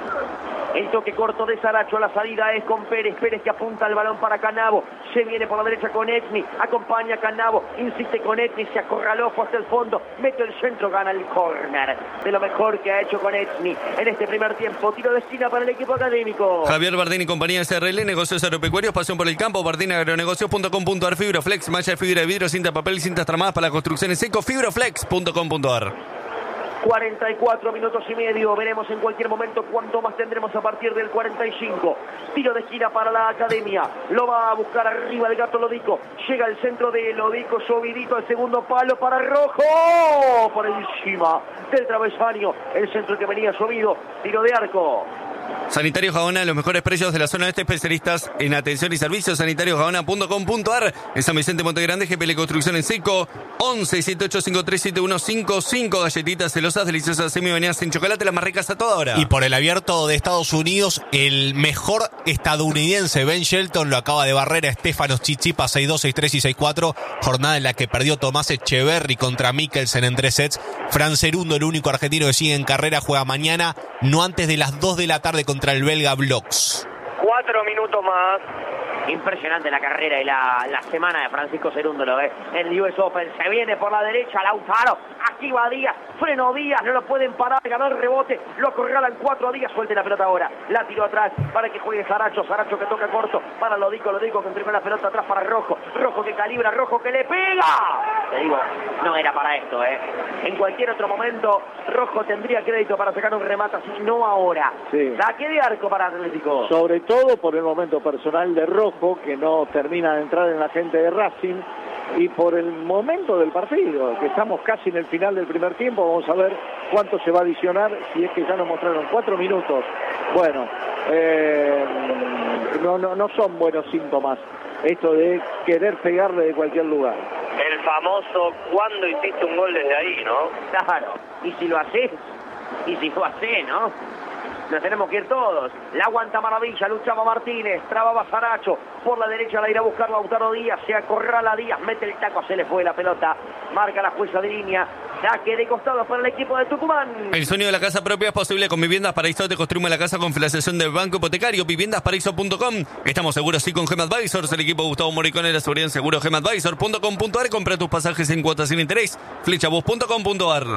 El toque corto de Saracho, la salida es con Pérez, Pérez que apunta el balón para Canavo, se viene por la derecha con Etni, acompaña a Canavo, insiste con Etni, se acorraló, fue hasta el fondo, mete el centro, gana el córner, de lo mejor que ha hecho con Etni en este primer tiempo, tiro de esquina para el equipo académico. Javier Bardini y compañía S R L, negocios agropecuarios, pasión por el campo, bardini agronegocios punto com punto ar, Fibroflex, malla de fibra de vidrio, cinta papel, cintas tramadas para las construcciones seco, fibroflex punto com punto ar. cuarenta y cuatro minutos y medio, veremos en cualquier momento cuánto más tendremos a partir del cuarenta y cinco. Tiro de esquina para la academia, lo va a buscar arriba el gato Lodico, llega el centro de Lodico, subidito al segundo palo para Rojo, por encima del travesaño, el centro que venía subido, tiro de arco. Sanitario Gaona, los mejores precios de la zona este, especialistas en atención y servicios, sanitario gaona punto com punto ar, en San Vicente Montegrande, G P L Construcción en seco, once siete ocho cinco tres siete uno cinco cinco, galletitas celosas, deliciosas semi-bañadas en chocolate, las más ricas a toda hora. Y por el abierto de Estados Unidos, el mejor estadounidense Ben Shelton lo acaba de barrer a Estefanos Tsitsipas seis dos, seis tres y seis cuatro, jornada en la que perdió Tomás Echeverry contra Mikkelsen en tres sets. Fran Cerundo, el único argentino que sigue en carrera, juega mañana, no antes de las dos de la tarde contra el belga Bloks. Cuatro minutos más. Impresionante la carrera y la, la semana de Francisco Cerundo, lo ve en el U S Open, se viene por la derecha Lautaro, aquí va Díaz, freno Díaz, no lo pueden parar, ganó el rebote, lo acorralan cuatro a Díaz, suelte la pelota ahora, la tiró atrás para que juegue Saracho, Saracho que toca corto, para Lodico, Lodico que entrega la pelota atrás para Rojo, Rojo que calibra, Rojo que le pega, te digo, no era para esto, eh, en cualquier otro momento Rojo tendría crédito para sacar un remate así, no ahora, sí. Saque de arco para Atlético. Sobre todo por el momento personal de Rojo, que no termina de entrar en la gente de Racing, y por el momento del partido, que estamos casi en el final del primer tiempo. Vamos a ver cuánto se va a adicionar, si es que ya nos mostraron cuatro minutos. Bueno, eh, no, no, no son buenos síntomas esto de querer pegarle de cualquier lugar. El famoso cuando hiciste un gol desde ahí, ¿no? Claro, y si lo haces, y si lo haces, ¿no? Nos tenemos que ir todos. La aguanta Maravilla, luchaba Martínez, trababa Saracho, por la derecha la irá a buscar Lautaro Díaz, se acorrala Díaz, mete el taco, se le fue la pelota, marca la jueza de línea, saque de costado para el equipo de Tucumán. El sueño de la casa propia es posible con Viviendas Paraíso. Te construimos la casa con financiación del Banco Hipotecario, viviendas paraíso punto com. Estamos seguros sí con Gem Advisors, el equipo de Gustavo Morricone de la seguridad en seguro, gem advisor punto com punto ar. Compra tus pasajes en cuotas sin interés, flechabus punto com punto ar.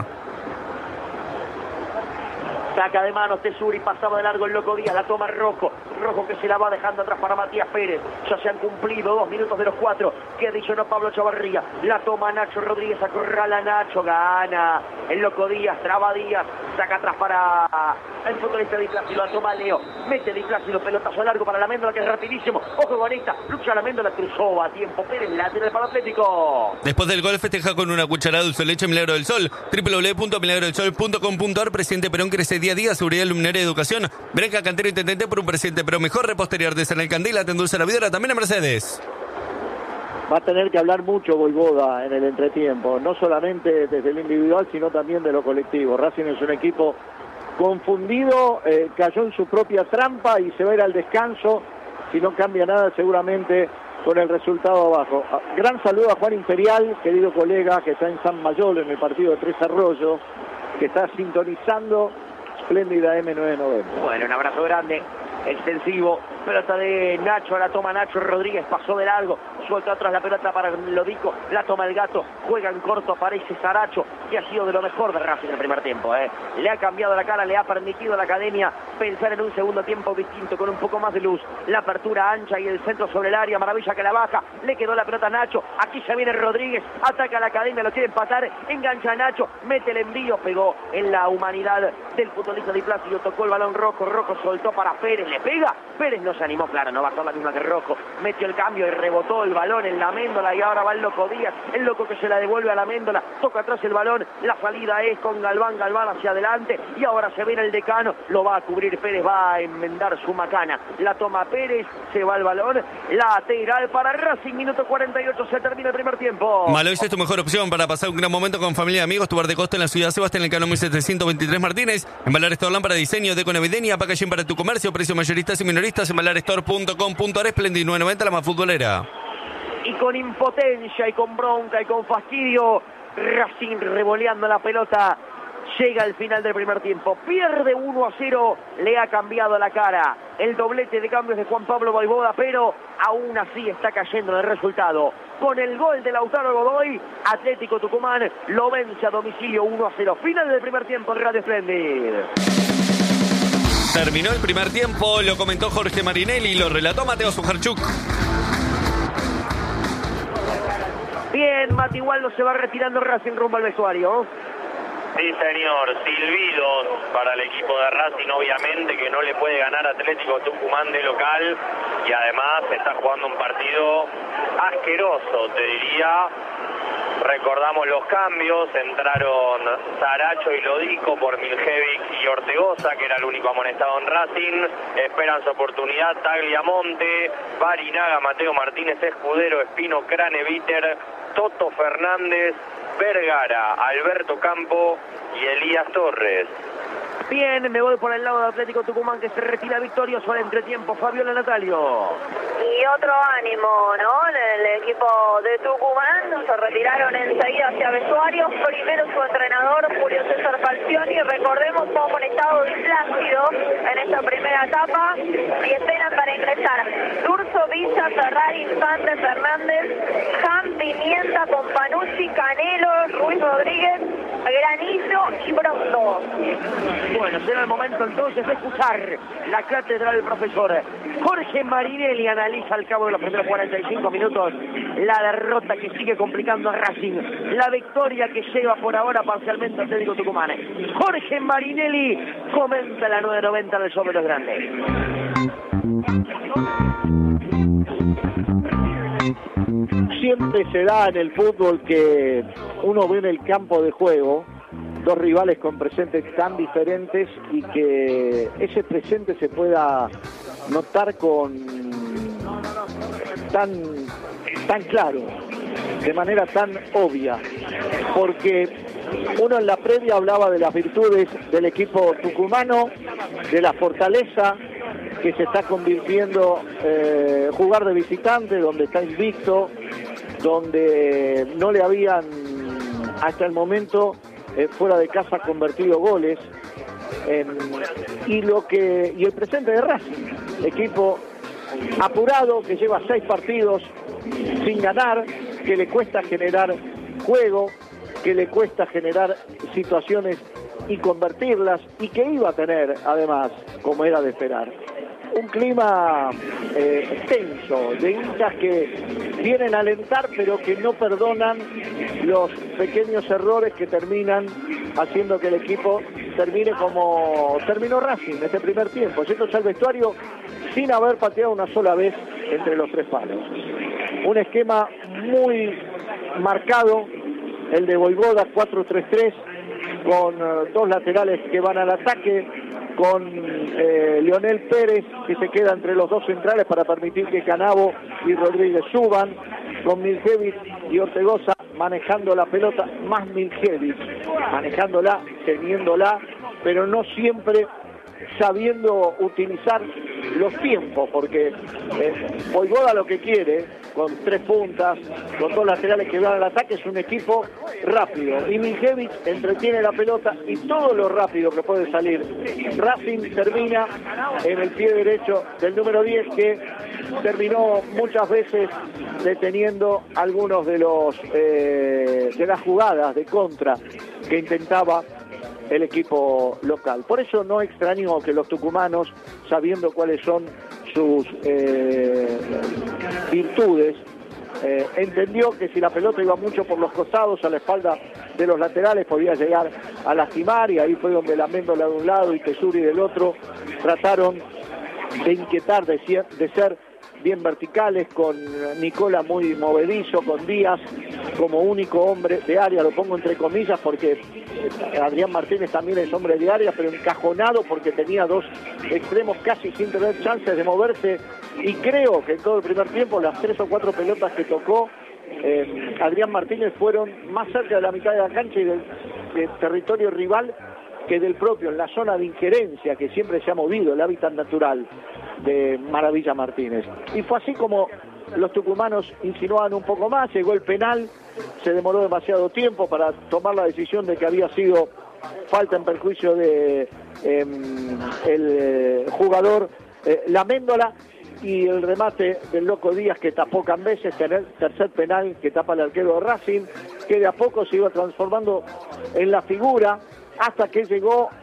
Saca de manos Tesuri, pasaba de largo el Loco Díaz, la toma Rojo, Rojo que se la va dejando atrás para Matías Pérez, ya se han cumplido dos minutos de los cuatro, que adicionó Pablo Chavarría, la toma Nacho Rodríguez, acorrala Nacho, gana el Loco Díaz, traba Díaz, saca atrás para el futbolista Di Plácido, la toma Leo, mete Di Plácido, pelotazo largo para la Méndola que es rapidísimo, ojo con esta, lucha la Méndola, cruzó a tiempo, Pérez, lateral para Atlético. Después del gol festeja con una cucharada de dulce de leche Milagro del Sol, doble u doble u doble u punto milagro del sol punto com punto ar. Presidente Perón crece día a día, seguridad, luminaria y educación. Branca Cantero, intendente por un presidente pero mejor, repostería artesanal el Candela, te endulza la vidra, también a Mercedes. Va a tener que hablar mucho Voivoda en el entretiempo, no solamente desde el individual, sino también de lo colectivo. Racing es un equipo confundido, eh, cayó en su propia trampa y se va a ir al descanso. Si no cambia nada, seguramente con el resultado abajo. Gran saludo a Juan Imperial, querido colega, que está en San Mayol en el partido de Tres Arroyos, que está sintonizando espléndida eme novecientos noventa. Bueno, un abrazo grande. extensivo. Pelota de Nacho, la toma Nacho Rodríguez, pasó de largo, suelta atrás la pelota para Lodico, la toma el Gato, juega en corto, aparece Saracho, que ha sido de lo mejor de Racing en el primer tiempo. ¿eh? Le ha cambiado la cara, le ha permitido a la academia pensar en un segundo tiempo distinto, con un poco más de luz. La apertura ancha y el centro sobre el área, Maravilla que la baja, le quedó la pelota a Nacho, aquí ya viene Rodríguez, ataca a la academia, lo quiere empatar, engancha a Nacho, mete el envío, pegó en la humanidad del futbolista Di Plácido, tocó el balón Rojo, Rojo soltó para Pérez, le pega, Pérez no se animó, claro, no va a ser la misma que Rojo, metió el cambio y rebotó el balón en la Méndola y ahora va el Loco Díaz, el Loco que se la devuelve a la Méndola, toca atrás el balón, la salida es con Galván, Galván hacia adelante y ahora se viene el Decano, lo va a cubrir Pérez, va a enmendar su macana, la toma Pérez, se va el balón, lateral para Racing, minuto cuarenta y ocho, se termina el primer tiempo. Malois es tu mejor opción para pasar un gran momento con familia y amigos. Tu bar de costa en la ciudad Sebastián, en el Cano mil setecientos veintitrés Martínez. En Valar Store lámpara de diseño, deco navideña, packaging para tu comercio, precios mayoristas y minoristas en valar store punto com punto ar. Splendid nueve noventa, la más futbolera. Y con impotencia y con bronca y con fastidio, Racing revoleando la pelota. Llega al final del primer tiempo, pierde uno a cero, le ha cambiado la cara. El doblete de cambios de Juan Pablo Vojvoda, pero aún así está cayendo en el resultado. Con el gol de Lautaro Godoy, Atlético Tucumán lo vence a domicilio uno a cero. Final del primer tiempo en Radio Splendid. Terminó el primer tiempo, lo comentó Jorge Marinelli, lo relató Mateo Sujarchuk. Bien, Mati Waldo se va retirando Racing rumbo al vestuario. Sí, señor, silbidos para el equipo de Racing, obviamente que no le puede ganar Atlético Tucumán de local y además está jugando un partido asqueroso, te diría. Recordamos los cambios, entraron Saracho y Lodico por Miljevic y Ortegoza, que era el único amonestado en Racing. Esperan su oportunidad Tagliamonte, Barinaga, Mateo Martínez, Escudero, Espino, Craneviter, Toto Fernández, Vergara, Alberto Campo y Elías Torres. Bien, me voy por el lado de Atlético Tucumán, que se retira victorioso al entretiempo. Fabiola Natalio. Y otro ánimo, ¿no? El equipo de Tucumán se retiraron enseguida hacia vestuarios. Primero su entrenador, Julio César Falcioni. Recordemos, fue amonestado Di Plácido en esta primera etapa. Y esperan para ingresar Durso, Villa, Ferrari, Infante, Fernández, Jam, Pimienta, Companucci, Canelo, Ruiz Rodríguez, Granillo y Brondo. Bueno, será el momento entonces de escuchar la cátedra del profesor Jorge Marinelli. Analiza al cabo de los primeros cuarenta y cinco minutos la derrota que sigue complicando a Racing, la victoria que lleva por ahora parcialmente a Atlético Tucumán. Jorge Marinelli comenta la nueve noventa del show de los grandes. Siempre se da en el fútbol que uno ve en el campo de juego dos rivales con presentes tan diferentes y que ese presente se pueda notar con tan, tan claro, de manera tan obvia, porque uno en la previa hablaba de las virtudes del equipo tucumano, de la fortaleza que se está convirtiendo eh, jugar de visitante, donde está invicto, donde no le habían hasta el momento eh, fuera de casa convertido goles, en, y lo que y el presente de Racing, equipo apurado que lleva seis partidos sin ganar, que le cuesta generar juego, que le cuesta generar situaciones y convertirlas, y que iba a tener además, como era de esperar, un clima eh, tenso, de hinchas que vienen a alentar pero que no perdonan los pequeños errores que terminan haciendo que el equipo termine como terminó Racing este primer tiempo, yéndose al vestuario sin haber pateado una sola vez entre los tres palos. Un esquema muy marcado, el de Vojvoda, cuatro tres tres, con uh, dos laterales que van al ataque, con eh, Leonel Pérez, que se queda entre los dos centrales para permitir que Canavo y Rodríguez suban, con Miljevic y Ortegoza manejando la pelota, más Miljevic manejándola, teniéndola, pero no siempre sabiendo utilizar los tiempos, porque eh, Voivoda lo que quiere, con tres puntas, con dos laterales que van al ataque, es un equipo rápido. Y Minjevich entretiene la pelota y todo lo rápido que puede salir. Racing termina en el pie derecho del número diez, que terminó muchas veces deteniendo algunos de los eh, de las jugadas de contra que intentaba el equipo local. Por eso no extrañó que los tucumanos, sabiendo cuáles son sus eh, virtudes, eh, entendió que si la pelota iba mucho por los costados, a la espalda de los laterales, podía llegar a lastimar, y ahí fue donde la Méndola de un lado y Tesuri del otro trataron de inquietar, de, de ser bien verticales, con Nicola muy movedizo, con Díaz como único hombre de área, lo pongo entre comillas porque Adrián Martínez también es hombre de área, pero encajonado porque tenía dos extremos casi sin tener chances de moverse, y creo que en todo el primer tiempo las tres o cuatro pelotas que tocó eh, Adrián Martínez fueron más cerca de la mitad de la cancha y del, del territorio rival que del propio, en la zona de injerencia que siempre se ha movido, el hábitat natural de Maravilla Martínez. Y fue así como los tucumanos insinuaban un poco más, llegó el penal, se demoró demasiado tiempo para tomar la decisión de que había sido falta en perjuicio de eh, el eh, jugador eh, La Méndola, y el remate del Loco Díaz que tapó Cambeses, tener tercer penal que tapa el arquero de Racing, que de a poco se iba transformando en la figura hasta que llegó